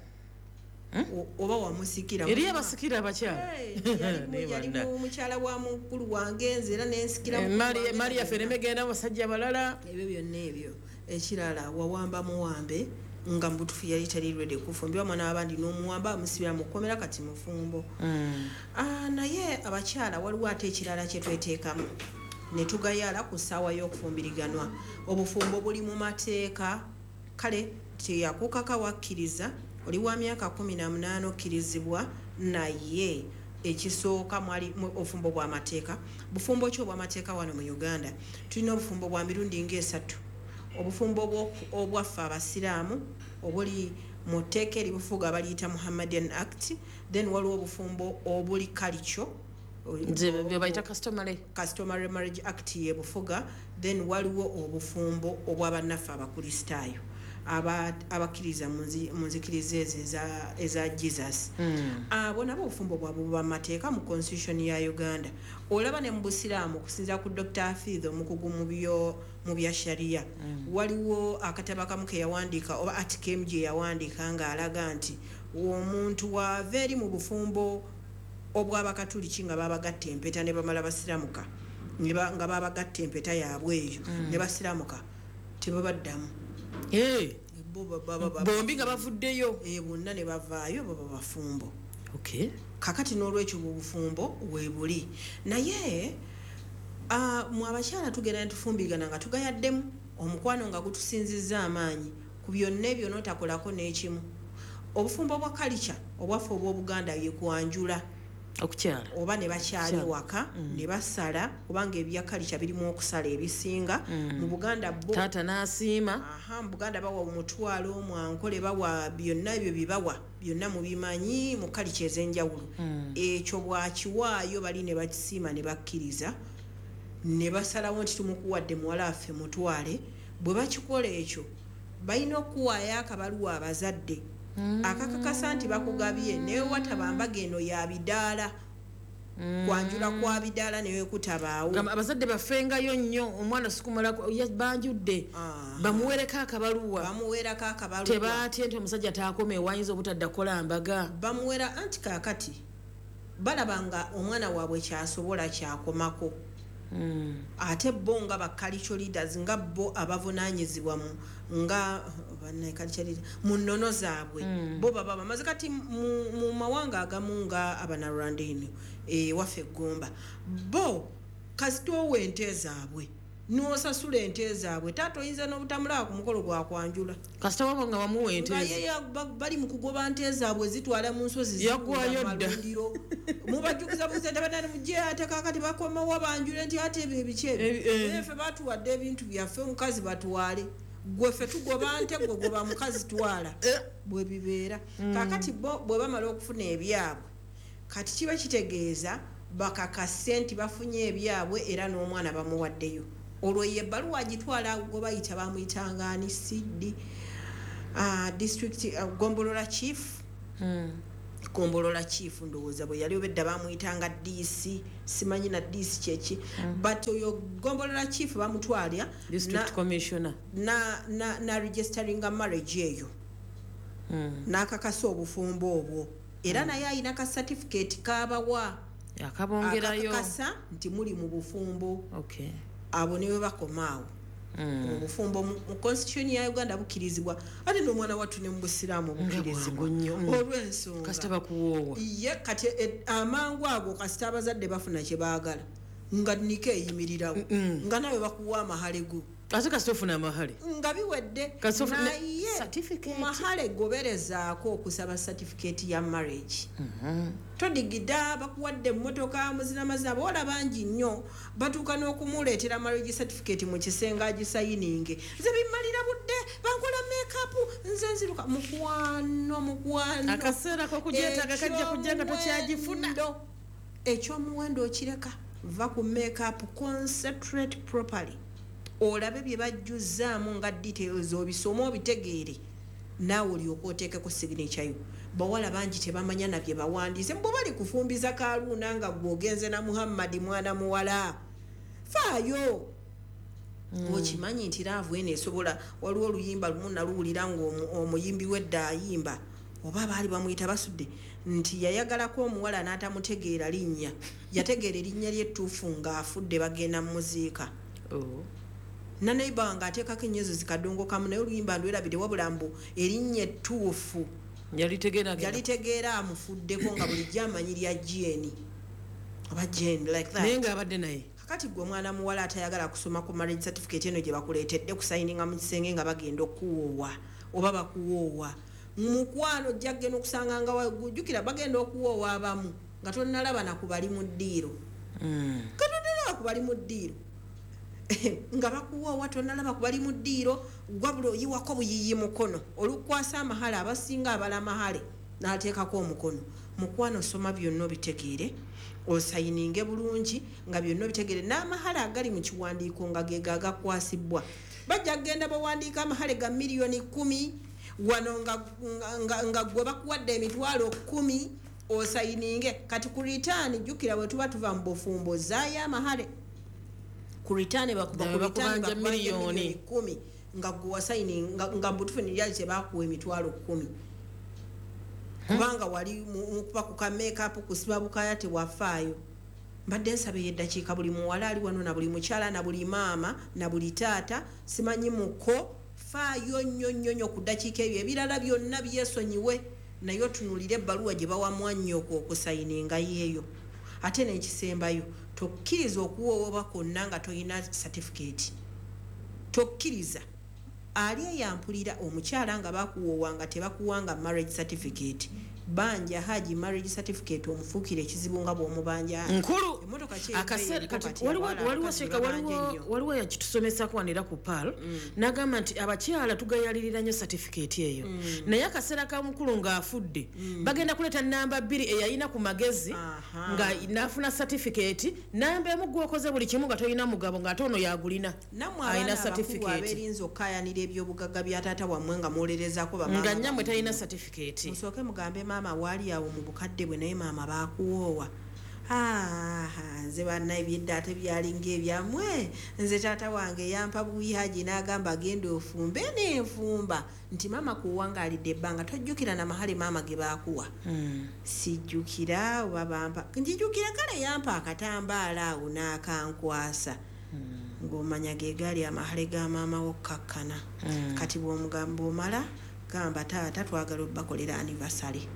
B: oba wamusikira
A: eri abasikira abakyala
B: yali mukyala wa mukulu wange nze era nensikira
A: Maria Feremegenda abasajja abalala
B: ebyo byonna ebyo ekirala wawamba muwambe nga mbutufu yali tali ready kufumbirwa mwana abandi n'omuwamba amusibira mu kkomera kati mufumbo naye abakyala waliwo ate ekirala kye tweteekamu ne tugayala ku ssaawa y'okufumbiriganwa obufumbo buli mu mateeka kale teyakukaka wakkiriza oli wa myaka 18 okkirizibwa naye ekisooka mwali obufumbo bw'amateeka bufumbo ki obw'amateeka wano mu Uganda tulina obufumbo bwa mirundi ng'esatu obufumbo obwaffe abasiraamu obuli mu tteeka eribufuga baliyita Muhammadian Act then waliwo obufumbo obuli kalicho
A: bayita customary
B: marriage act yebufuga then waliwo obufumbo obw'abannaffe abakristaayo abakkiriza mu nzikiriza eza Jesus abo nabo obufumbo bwabwe buba mateeka mu constitution ya Uganda olaba ne mu busiraamu okusinziira ku Dr. Hafidh omukugu mu bya sharia waliwo akatabo kamu ke yawandiika oba article gye yawandiika ng'alaga nti omuntu wava eri mu bufumbo obw'abakatuliki nga babagatta empeta ne bamala basiramuka nga babagatta empeta yaabwe eyo ne basiramuka tebabaddamu
A: bombi nga bavuddeyo
B: bonna ne bavaayo baba bafumbo kakati n'olwekyo bufumbo weebuli naye mu abakyala tugenda ne tufumbigana nga tugayaddemu omukwano nga gutusinzizza amaanyi ku byonna ebyo n'otakolako n'ekimu obufumbo bwa kalica obwaffe obw'Obuganda ye kwanjula
A: okukyala
B: oba ne bakyali waka ne basala kubanga ebya kalica birimu okusala ebisinga mu Buganda bo
A: taata n'asiima
B: mu Buganda bawa omutwalo mwankole bawa byonna ebyo bibawa byonna mubimanyi mu kalica ez'enjawulo ekyo bwakiwaayo bali ne bakisiima ne bakkiriza ne basalawo nti tumukuwadde muwala waffe mutwale bwe bakikola ekyo balina okuwaayo akabaluwa abazadde akakakasa nti bakugabye naye watabambaga eno ya bidaala kwanjula kwa bidaala newe kutabaawo
A: abazadde bafengayo nnyo omwana sikumala banjudde bamuwereko akabaluwa tebaatye nti omusajja taakome wayinza obutadda kukola mbaga
B: bamuwera anti kaakati balabanga omwana waabwe kyasobola kyakomako ate bo nga bakalicho leaders nga bo abavunaanyizibwa nga mu nnono zaabwe bo baba bamaze kati mu mawanga agamu nga abanarwandini waffe Gomba bo kasitowe ente zaabwe n'osasula ente zaabwe taata oyinza n'obutamulaba ku mukolo gwa kwanjula
A: kasita wabo nga bamuwa ente
B: bali mu kugoba nte zaabwe zitwala mu nsozi
A: yagwayo dda
B: mubajjukiza buzende banani mujje ate kakati bakomawo banjule nti ate ebyo ebiki ebyo ffe batuwadde ebintu byaffe omukazi batwale gwe ffe tugoba nte gwe goba mukazi twala bwe bibeera kakati bo bwe bamala okufuna ebyabwe kati kiba kitegeeza bakakase nti bafunye ebyabwe era n'omwana bamuwaddeyo olwo ye ebbaluwa agitwala gwe bayita bamuyitanga ani CD district Gombolola chief Gombolola chief ndowooza bwe yali obedda bamuyitanga DC simanyi na DC kyeki but oyo Gombolola chief bamutwalya
A: district commissioner
B: na registering a marriage eyo n'akakasa obufumbo obwo era naye ayina ka certificate kabawa
A: yakabongerayo
B: akakasa nti muli mu bufumbo
A: okay
B: abo niwe bakomaawo obufumbo mu constitution ya Uganda bukirizibwa ate n'omwana wattu ne mu busiraamu bukirizibwa olw'ensonga
A: kasita bakuwoowa
B: ye kati amangu ago kasita abazadde bafuna kye baagala nga niko eyimirirawo nga nawe bakuwa amahale go
A: ate kasita ofuna amahale
B: nga biwedde naye mahale goberezaako okusaba certificate ya marriage todigida bakuwadde emmotoka muzinamazina boola bangi nnyo batuuka n'okumuleetera marriage certificate mu kisenge agisayininge nze bimmalira budde bankola makeup nze nziruka mukwano
A: akaseera kokujeetaaga kajja kujja nga tokyagifuna
B: ekyomuwendo okireka va ku makeup concentrate properly olabe bye bajjuzaamu nga details obisoma obitegeere naawe olyoka oteekeko signature yo bawala bangi tebamanya nabye bawandiise mbo bali kufumbiza kaluuna nga gwogenze na Muhammadi mwana muwala faayo okimanyi nti laavu eno esobola waliwo oluyimba lumu naluwulira ng'omuyimbi wedda ayimba oba baali bamuyita basudde nti yayagalako omuwala n'atamutegeera linnya yategeera erinnya ly'ettuufu ng'afudde bagenda mu muziika naneiba nga ateekako ennyo zikadongo kamu naye oluyimba ndwerabire wabula mbu erinnya ettuufu yalitegeera amufuddeko nga bulijjo amanyi lya Jeni oba Jeni like that
A: naye ng'abadde naye
B: kakati gwe omwana muwala atayagala kusoma ku marriage certificate eno gye bakuleetedde kusayininga mu kisenge nga bagenda okuwoowa oba bakuwoowa mukwano ojja kgenda okusanga nga wajjukira bagenda okuwoowa abamu nga tonnalaba nakubali mu ddiiro katonnalaba kubali mu ddiiro nga bakuwoowa tonnalaba kubali mu ddiiro gwabula oyiwako buyiyi mukono olukwasa amahala abasinga abala mahale n'ateekako omukono mukwano soma byonna obitegeere osayininge bulungi nga byonna obitegeere n'amahala agali mu kiwandiiko nga ge gagakwasibwa bajja kgenda bawandiika amahale ga miliyoni 10 wano nga gwe bakuwadde emitwalo 10 osayininge kati ku return jjukira bwe tuba tuva mu bufumbo zaayo amahale ku return bakubanja miliyoni 10 nga gwe wasayininga nga mbutufu nirya kye bakuwa emitwalo 10 kubanga wali mukuba ku ka makeup kusiba bukaya tewafaayo mbadde nsaba eddakiika buli muwala ali wano na buli mukyala na buli maama na buli taata simanyi muko faayo nnyo ku ddakiika ebyo ebirala byonna byesonyiwe naye otunulire ebbaluwa gye bawa mwannyoko okusayininga yeeyo ate n'ekisembayo tokkiriza okuwooba konna nga toyina certificate tokkiriza ali eyampulira omukyala nga bakuwoowa nga tebakuwanga marriage certificate banja haji marriage certificate omufuukira ekizibu nga bw'omubanja
A: nkulu akaseera kati waliwo yakitusomesako wanera ku PAL n'agamba nti abakyala tugayalirira nnyo certificate eyo naye akaseera ka mukulu ng'afudde bagenda kuleeta namba 2 eyayina ku magezi nga n'afuna certificate namba emu gwokoze buli kimu nga toyina mugabo ng'ate ono yagulina ayina certificate
B: aberinza okkayanira ebyobugagga bya taata wammwe nga mwolerezaako bamama
A: nga nnyamwe talina certificate
B: musooke mugambe maama wali awo mu bukadde bwe naye maama bakuwoowa nze bannaye byeddaate byalinga ebyamwe nze taata wange yampa buyaji n'agamba agenda ofumbe n'enfumba nti maama kuwangaalidde ebbanga tojjukira na mahale maama ge baakuwa sijjukira oba bampa njijjukira kale yampa akatambaala awo n'akankwasa ng'omanya ge gaali amahale ga maama wokkakkana kati bw'omugamba omala gamba taata twagala obbakolera anniversary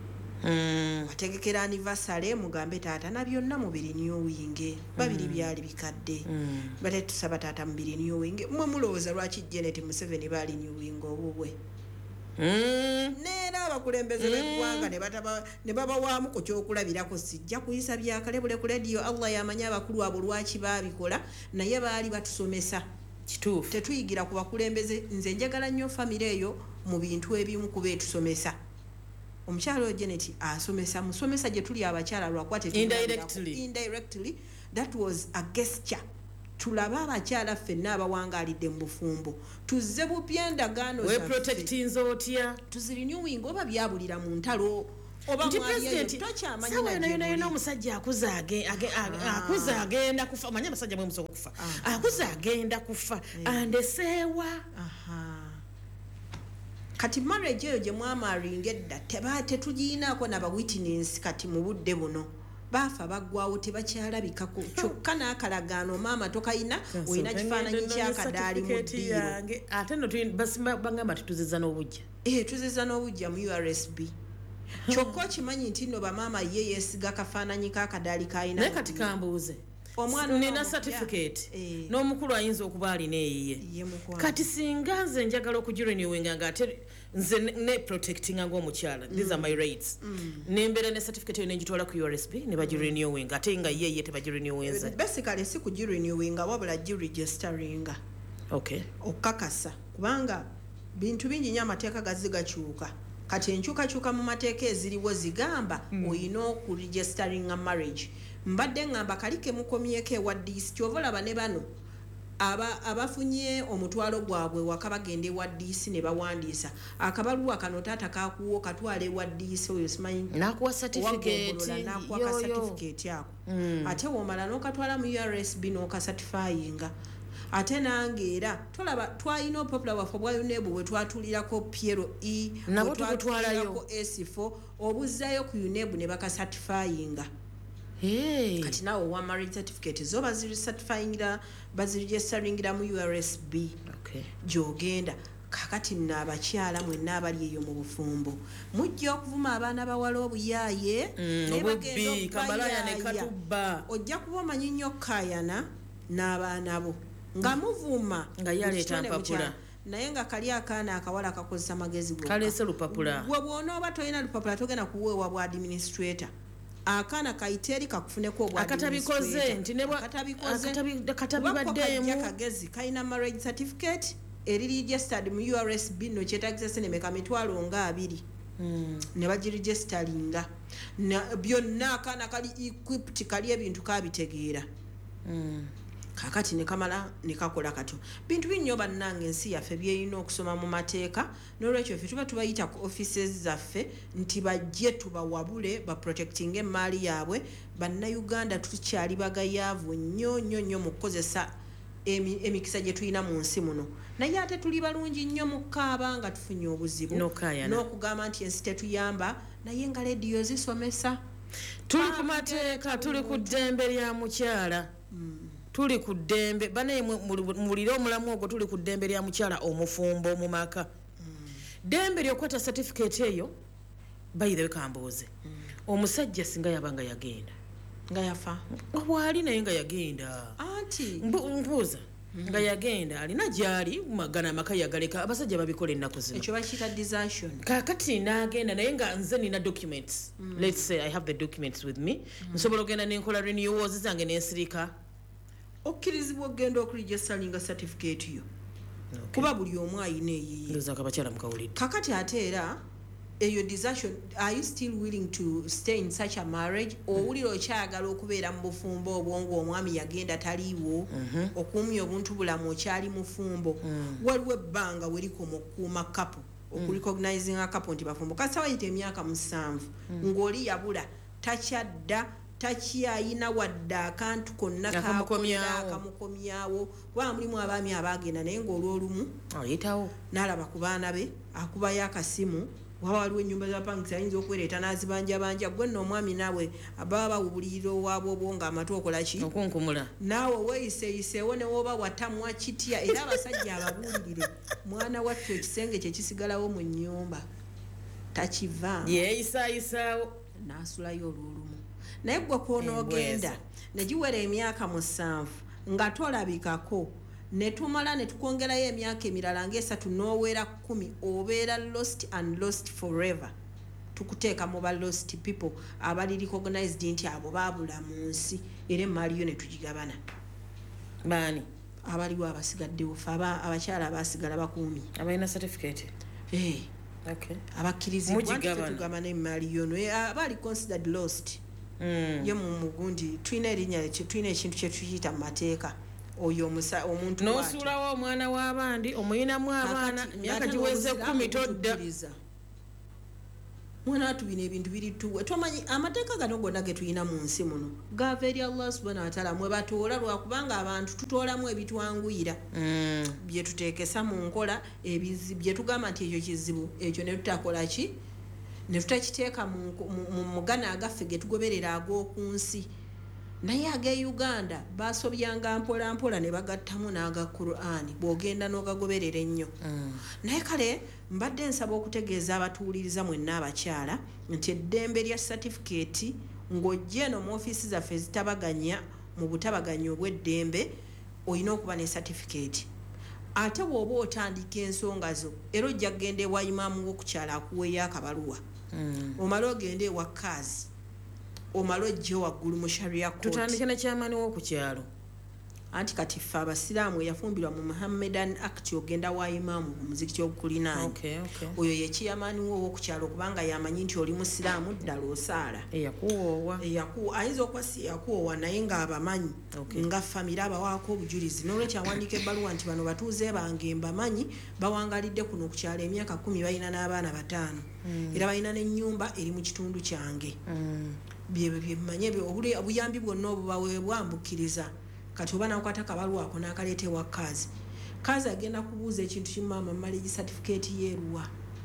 B: wategekera anniversary mugambe taata na byonna mubiri nyowinge babiri byali bikadde bate tusaba taata mubiri nyowinge mwe mulowooza lwaki Janet Museveni baali nyowinge obubwe neera abakulembeze b'eggwanga ne babawaamu ku kyokulabirako sijja kuyisa byakale bule ku lediyo Allah yamanya abakulu abo lwaki baabikola naye baali batusomesa
A: kituufu
B: tetuyigira ku bakulembeze nze njagala nnyo famire eyo mu bintu ebimu kuba etusomesa omukyala oyo Janet asomesa musomesa gye tuli abakyala lwakuba indirectly that was a gesture tulaba abakyala ffenna abawangaalidde mu bufumbo tuzze bupya endagaano
A: we protectinze otya
B: tuzirinewing oba byabulira mu ntalo oba
A: mwaliyo omusajja akuza agenda kufa manya abasajja mwe musobola kufa akuza agenda kufa andeseewa
B: kati marriage eyo gye mwamaringa edda tetugiinaako naba witness kati mu budde buno baafa baggwawo tebakyalabikako kyokka n'akalagaano maama tokayina olina kifaananyi kyakadaali mu ddiiro
A: ate no bagamba tutuziza n'obujja
B: tuziza n'obujja mu URSB kyokka okimanyi nti nno bamaama ye yeesiga kafaananyi kakadaali kayina
A: naye kati kambuuze nina certificate n'omukulu ayinza okuba alina eyiye kati singa nze njagala okugirenewinga ng'ate nze ne protectinga ng'omukyala these are my rights nembeera ne certificate eyo negitwala ku URSB ne bagirenewinga ate nga ye tebagirenewinze
B: basically si kugirenewinga wabula giregisteringa okukakasa kubanga bintu bingi nnyo amateeka gazigakyuka kati enkyukakyuka mu mateeka eziriwo zigamba olina okuregisteringa marriage mbadde ngamba kalike mukomyeko ewa DC kyova olaba ne bano abafunye omutwalo gwabwe waka bagenda ewa DC ne bawandiisa akabaluwa kano taata kakuwo katwala ewa DC oyo simanyi
A: nakuwa certificate
B: ako ate womala n'okatwala mu URSB n'okasatifayinga ate nange era tolaba twalina opopula waffe bwa UNEB bwe twatulirako Piero E
A: nabo tukutwalayo
B: S4 obuzzayo ku UNEB ne bakasatifayinga kati naawe owa marriage certificate zo baziregisteringira mu URSB gyogenda kakati nno abakyala mwenna abali eyo mu bufumbo mujja okuvuma abaana bawala obuyaaye ojja kuba omanyi nnyo kayana n'abaana bo nga muvuma
A: nga yaleeta mpapula
B: naye nga kali akaana akawala kakozesa magezi
A: kaleese lupapula
B: gwe bw'onooba tolina lupapula togenda kuweebwa bwa administrator akaana kaiteri kakufuneko obwa
A: akatabikoze nti ne akatabibaddeemu
B: kagezi kalina marriage certificate registered mu URSB no kyetagisa senemeka mitwalo nga 2 ne bagiregisteringa byonna akaana kali equipped kali ebintu kabitegeera kakati ne kamala ne kakola katyo bintu binnyo bannange ensi yaffe byeyina okusoma mu mateeka n'olwekyo ffe tuba tubayita ku offices zaffe nti bajje tubawabule baprotecting emaali yaabwe bannayuganda tukyali bagayaavu nnyo mu kukozesa emikisa gye tulina mu nsi muno naye ate tuli balungi nnyo mu kkaaba nga tufunye obuzibu n'okugamba nti ensi tetuyamba naye nga lediyo zisomesa
A: tuli ku mateeka tuli ku ddembe lya mukyala tuli ku ddembe banaye muliro omulamu ogwo tuli ku ddembe lya mukyala omufumbo mu maka ddembe lyokwata certificate eyo bayirewe kambuuze omusajja singa yabanga yagenda
B: nga yafa
A: bwali naye nga yagenda mbuuza nga yagenda alina gyali magana amaka yagaleka abasajja babikola ennaku zino
B: ekyo bakiyita desertion
A: kakati n'agenda naye nga nze nina documents let's say I have the documents with me nsobola ogenda nenkola renewals zange nensirika
B: okkirizibwa okgenda okuregisteringa certificate yo kuba buli omu ayina eyiye kakati ate era eyo desertion are you still willing to stay in such a marriage owulira okyagala okubeera mu bufumbo obwongo omwami yagenda taliiwo okuumya obuntu bulamu okyali mufumbo waliwo ebbanga werikoma okukuuma kapo okurecognizing a couple nti bafumbo kasi wayita emyaka 7 ng'oli yabula takyadda takyayina wadde akantu konna kamukomyawo kubanga mulimu abaami abaagenda naye ng'olwolumu
A: ayitawo
B: n'alaba ku baana be akubayo akasimu waba waliwo ennyumba zapangisa ayinza okwereeta n'azibanjabanja gwe nno omwami naawe ababa bawubulirira owaabwe obwo ng'amatu okola ki
A: okunkumula
B: naawe weeyiseeyiseewo ne woba watamwa kitya era abasajja ababuulirire mwana wattu ekisenge kye kisigalawo mu nnyumba takivaamu
A: yeeyisaayisaawo
B: n'asulayo olwolumu naye gwe kwonoogenda ne giwera emyaka 7 nga tolabikako ne tumala ne tukongerayo emyaka emirala ng'esatu n'owera 10 obeera lost and lost forever tukuteeka mu ba lost people abali recognized nti abo baabula mu nsi era emaali yo ne tugigabana
A: baani
B: abaliwo abasigaddewo fe abakyala abasigala bakuumi
A: abalina certificate
B: abakkirizibwa tugamba n'emmaali yono abaali considered lost ye mu mugundi tulina erinnya tulina ekintu kye tukiyita mu mateeka oyo omuntu
A: n'osuulawo omwana w'abandi omuyinamu abaana emyaka giweze 10 todda
B: mwana watu bino ebintu biri tuwe twamanyi amateeka gano gonna ge tulina mu nsi muno gava eri Allah subhanahu wa ta'ala mwe batoola lwakubanga abantu tutoolamu ebitwanguyira bye tuteekesa mu nkola bye tugamba nti ekyo kizibu ekyo ne tutakola ki ne tutakiteeka mu mugana agaffe ge tugoberera ag'oku nsi naye ag'e Uganda basobyanga mpola mpola ne bagattamu n'aga Qur'ani bw'ogenda n'ogagoberera ennyo naye kale mbadde nsaba okutegeeza abatuuliriza mwenna abakyala nti eddembe lya certificate ng'ojja eno mu ofiisi zaffe ezitabaganya mu butabaganya obw'eddembe olina okuba ne certificate ate bw'oba otandika ensonga zo era ojja kugenda ewa imaamu w'okukyala akuweeyo akabaluwa omale ogende ewa kaazi omala ojja waggulu mu sharia court
A: tutandike na kyamaani w'okukyalo
B: anti kati ffe abasiraamu eyafumbirwa mu Muhammadan Act ogenda wa imaamu ku muzikiti ogukulinaanye oyo yekiyamaani w'okukyalo okubanga yamanyi nti oli musiraamu ddala osaala
A: eyakuwoowa
B: ayinza okuba si yakuwoowa naye ng'abamanyi nga famire abawaako obujulizi n'olwekyo awandiika ebbaluwa nti bano batuuze bange mbamanyi bawangalidde kuno okukyalo emyaka 10 balina n'abaana 5 era balina n'ennyumba eri mu kitundu kyange byemanye obuyambi bwonna obubaweebwa mbukkiriza kati oba nakwata akabaluwa ako n'akaleetewa kaazi agenda kubuuza ekintu kimu maama marriage certificate yeeruwa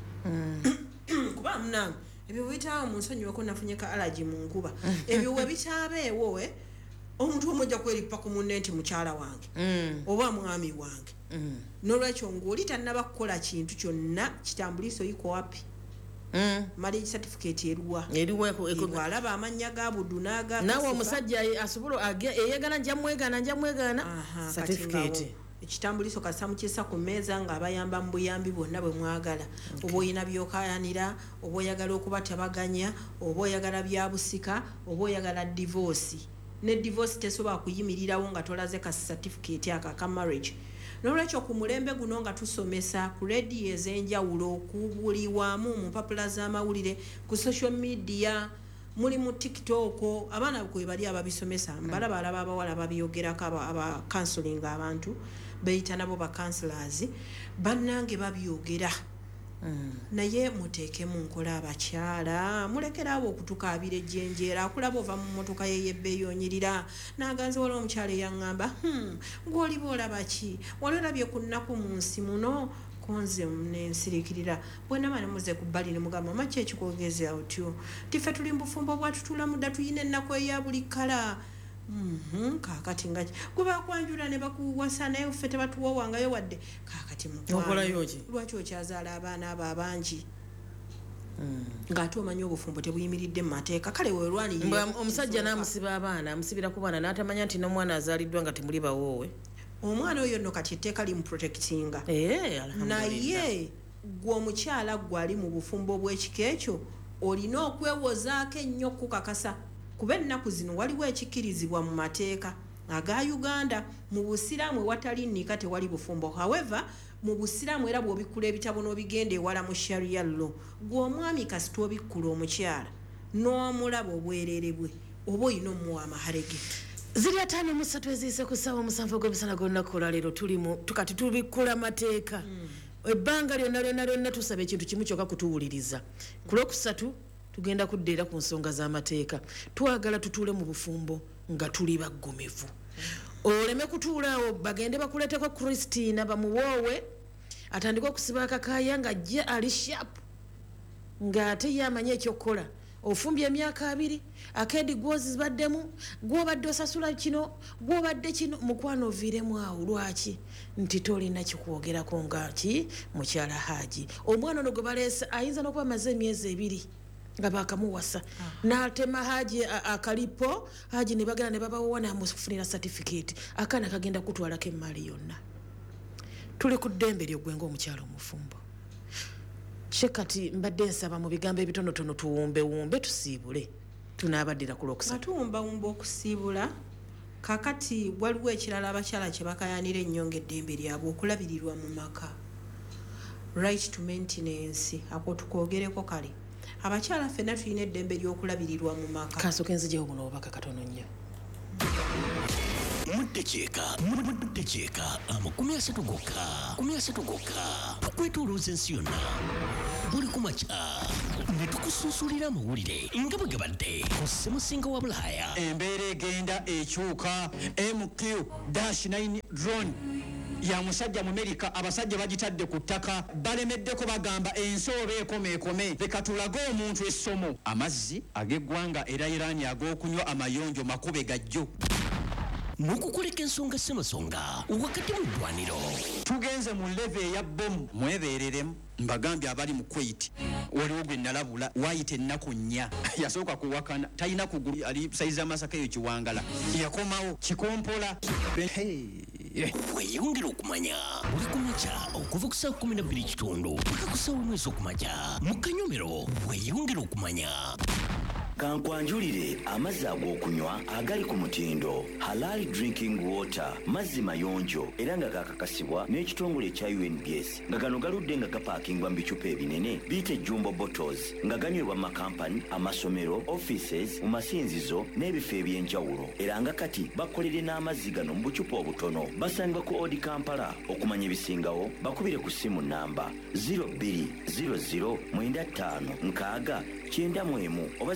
B: kuba munange ebyo bwetaawo mu nsonyiweko nafunye ka allergy mu nkuba ebyo we bitaabeewo omuntu omujja kweripa ku munne nti mukyala wange oba mwami wange n'olwekyo ng'oli tannaba kukola kintu kyonna kitambuliiso yiko wapi marriage certificate eruwa alaba amannya ga Budu n'aga
A: naawe omusajja asobola eyagala njamwegaana certificate
B: ekitambuliso kasa mukyesa ku mmeeza ng'abayamba mu buyambi bwonna bwe mwagala oba oyina by'okayanira oba oyagala okuba tabaganya oba oyagala bya busika oba oyagala divorce ne divorce tesobola kuyimirirawo nga tolaze ka certificate aka marriage n'olwekyo ku mulembe guno nga tusomesa ku rediyo ez'enjawulo ku buli wamu mu mpapula z'amawulire ku social media muli mu TikTok abaana kwe bali ababisomesa mbalaba abawala babyogerako aba counseling abantu beyita nabo ba counselors bannange babyogera naye muteeke mu nkola abakyala mulekerawo okutukaabira ejjenjeera akulaba ova mu mmotoka yeyebbeeyonyirira n'aganze wala omukyala eyaŋŋamba ng'oliba olaba ki wali olabye ku nnaku mu nsi muno konze nensirikirira bwenaba nemuze ku bbali ne mugamba maki ekikwogeza otyo tiffe tuli mu bufumbo bwatutula mudda tuyina ennaku eya buli kala kakati nga gwe bakwanjula ne bakuwasa naye ffe tebatuwowangayo wadde kakati lwaki okyazaala abaana abo abangi ng'ate omanyi obufumbo tebuyimiridde mu mateeka kale weerwanirira
A: omusajja n'amusiba abaana amusibira ku baana n'atamanya nti n'omwana azaaliddwa nga temuli bawoowe
B: omwana oyo nno kati etteeka limuprotectinga naye gwe omukyala gwali mu bufumbo bw'ekika ekyo olina okwewozaako ennyo okukakasa kuba ennaku zino waliwo ekikkirizibwa mu mateeka aga Uganda mu busiraamu ewatali nnika tewali bufumbo however mu busiraamu era bw'obikkula ebitabo n'obigenda ewala mu sharia law gwe omwami kasita obikkula omukyala n'omulaba obwereere bwe oba olina omuwa amaharege
A: ziri 5:03 eziise ku ssaawa 7 ogw'emisana gw'olunaku olwaleero tukati tubikkula mateeka ebbanga lyonna tusaba ekintu kimu kyokka kutuwuliriza ku Lwokusatu tugenda kuddeera ku nsonga z'amateeka twagala tutuule mu bufumbo nga tuli baggumivu oleme kutuulaawo bagende bakuleeteko Christina bamuwoowe atandika okusiba akakaaya nga jje ali sharp ng'ate ye amanyi ekyokukola ofumbye emyaka 2 akeedi gwozi baddemu gwobadde osasula kino gwobadde kino mukwano oviiremu awo lwaki nti tolina kikwogerako nga ki mukyala Haji omwana ono gwe baleese ayinza n'okuba maze emyezi 2 nga bakamuwasa n'atema Haji akalipo Haji ne bagenda ne babawowa n'amufunira certificate akaana kagenda kutwalako emmaali yonna tuli ku ddembe lyo gwe ng'omukyala omufumbo kati mbadde nsaba mu bigambo ebitonotono tuwumbewumbe tusiibule tunaabaddira ku Lwokusatu
B: tuwumbawumba okusiibula kakati waliwo ekirala abakyala kye bakayanira ennyo ng'eddembe lyabwe okulabirirwa mu maka, right to maintenance. Ako tukwogereko kale. Abakyala ffenna tulina eddembe ly'okulabirirwa mu maka.
A: Kasooke nzijewo buno obubaka katono nnyo.
D: Muddekyeka amakumi asatu gokka tukwetoolooza ensi yonna buli kumakya ne tukusuusulira amawulire nga bwe gabadde ku ssemusinga wa Bulaaya.
I: Embeera egenda ekyuka. MQ-9 drone ya musajja mu Amerika, abasajja bagitadde ku ttaka balemeddeko bagamba ensi oba ekome. Leka tulage omuntu essomo. Amazzi ag'eggwanga era Irani ag'okunywa amayonjo makube gajjo.
D: N'okukoleka ensonga ssemasonga wakati mu ddwaniro.
I: Tugenze mu leve eya bomu, mwebeereremu. Mbagambye abali mu Kuwait waliwo gwe nalabula waayita ennaku 4 yasooka kuwakana talina kugulu ali saizi amasaka eyo kiwangala yakomawo kikompola.
D: Weeyongera okumanya buli kumakya okuva ku ssaawa 12 paka ku ssaawa 1 okumakya mu Kanyomero. Weeyongera okumanya.
J: Kankwanjulire amazzi ag'okunywa agali ku mutindo Halal Drinking Water, mazzi mayonjo era nga gakakasibwa n'ekitongole ekya UNBS nga gano galudde nga gapaakingwa mu bicupa ebinene biyite jumbo bottles nga ganywebwa mu makampani, amasomero, offices, mu masinzizo n'ebifo eby'enjawulo era nga kati bakolere n'amazzi gano mu bucupa obutono. Basangibwa ku Odi Kampala. Okumanya ebisingawo bakubire ku ssimu namba 0200 95 91 oba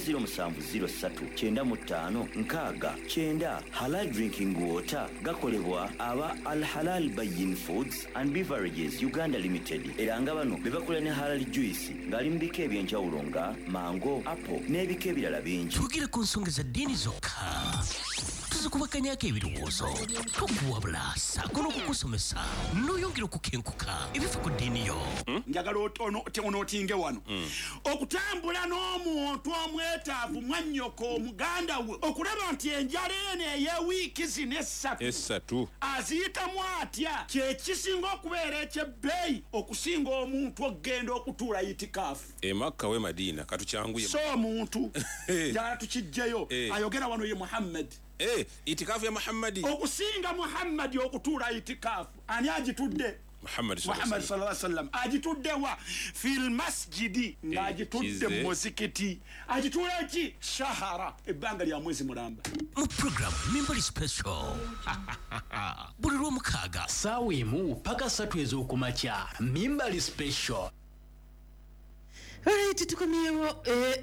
J: 070395 Halal Drinking Water gakolebwa aba Al Halal Bayin Foods and Beverages Uganda Limited era nga bano bebakola ne Halal Juice ngali mu bika ebyenjawulo nga mango, apple n'ebika ebirala bingi.
D: Twogere ku nsonga za ddiini zokka. Tuzikubakanyako ebirowoozo tokuwabula saako n'okukusomesa n'oyongera okukenkuka ebifa ku ddiini yo.
K: Njagala onootinge wano okutambula n'omuntu omwetaavu mwannyoko muganda we okulaba nti enjala eno ey'ewiiki zino essatu aziyitamu atya kye kisinga okubeera ekyebbeeyi okusinga omuntu okgenda okutuula itikaafu
L: Makka we Madiina katukyanguye
K: so omuntu njala tukijjeyo ayogera wano ye Muhammad
L: itikafu ya Muhammadi
K: okusinga Muhammadi okutuula itikaafu ani agitudde? Muhammad sallallahu alaihi wasallam agitudde wa fil masjidi ng'agitudde mu muzikiti agituula ki shahara ebbanga lya mwezi mulamba
D: mu program Mimbali Special buli lw'omukaaga
C: ssaawa 1 paka 3 ez'okumakya Mimbali Special.
A: Tukomyewo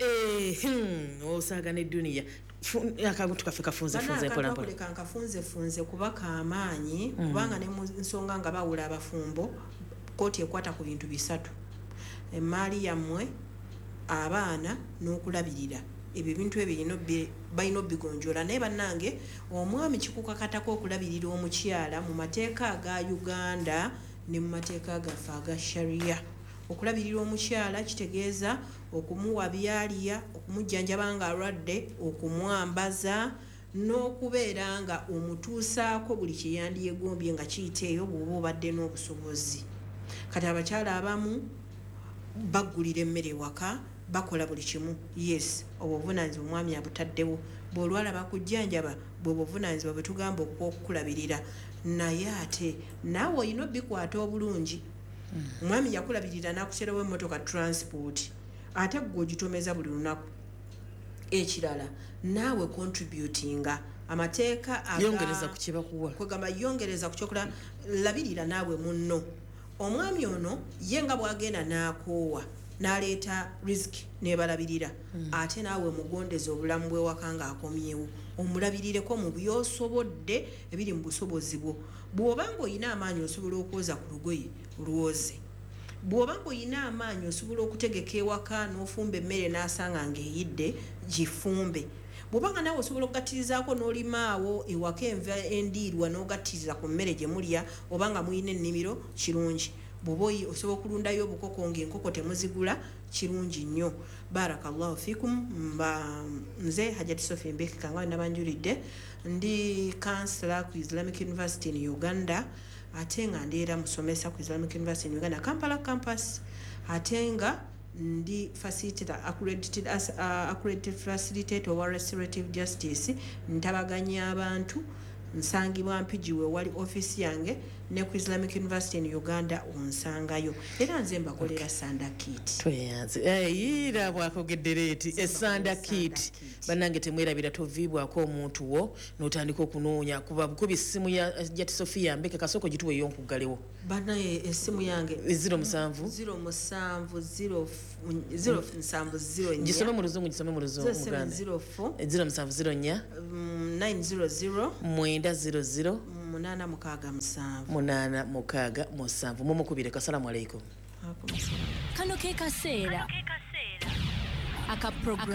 A: osaaga n'edduniya akabutu kafe kafunze mpola
B: kafunze kubaka amaanyi kubanga ne nsonga nga bawula abafumbo kooti ekwata ku bintu bisatu: emaali yammwe, abaana n'okulabirira. Ebyo bintu ebyo balina bigonjola naye bannange omwami kikukakatako okulabirira omukyala mu mateeka aga Uganda ne mu mateeka gaffe aga sharia. Okulabirira omukyala kitegeeza okumuwa byaliya, okumujjanjaba nga alwadde, okumwambaza n'okubeera nga omutuusaako buli kye yandiyegombye nga kiyiteeyo bw'oba obadde n'obusobozi. Kati abakyala abamu baggulira emmere waka, bakola buli kimu. Yes, obwo obuvunaanyizibwa omwami abutaddewo. Bw'olwala bakujjanjaba bwe buvunaanyizibwa bwe tugamba okwokulabirira. Naye ate naawe olina obikwata obulungi. Mwami yakulabirira n'akuserawo emmotoka transport ate gwe ogitomeza buli lunaku. Ekirala naawe contributinga amateeka
A: yongereza ku kibakuwa
B: kwegamba yongereza ku kyokola labirira naawe munno. Omwami ono ye nga bw'agenda n'akoowa n'aleeta riziki n'ebalabirira ate naawe mugondeza obulamu bw'ewaka ng'akomyewo omulabirireko mu byosobodde ebiri mu busobozi bwo. Bw'oba ng'olina amaanyi osobola okwoza ku lugoye lwoze. Bw'oba ng'olina amaanyi osobola okutegeka ewaka n'ofumba emmere n'asanga ng'eyidde gifumbe. Bw'oba nga naawe osobola okugattirizaako n'olimaawo ewaka enva endiirwa n'ogattiriza ku mmere gye mulya oba nga muyina ennimiro kirungi. Bw'oba osobola okulundayo obukoko ng'enkoko temuzigula kirungi nnyo. Barakallahu fikum. Nze Hajjati Sophie Mbekika nga nabanjulidde ndi counselor ku Islamic University in Uganda ate nga ndi musomesa ku Islamic University in Uganda Kampala campus ate nga ndi facilitator accredited facilitator wa restorative justice ntabaganya abantu nsangibwa Mpijiwe wali office yange ne ku Islamic University in Uganda onsangayo era nze mbakolera sanda kit
A: tweyanze ira bwakogeddereti esanda kit banange temwerabira toviibwako omuntu wo n'otandika okunoonya kuba bukubi essimu ya Jati Sofia mbeke kasoko gituwe yonkugalewo
B: bana essimu yange 0770
A: gisome mu luzungu muganda 0704
B: 900
A: 900
B: 867
A: mumukubire kasalamu aleikum
M: kano ke kaseera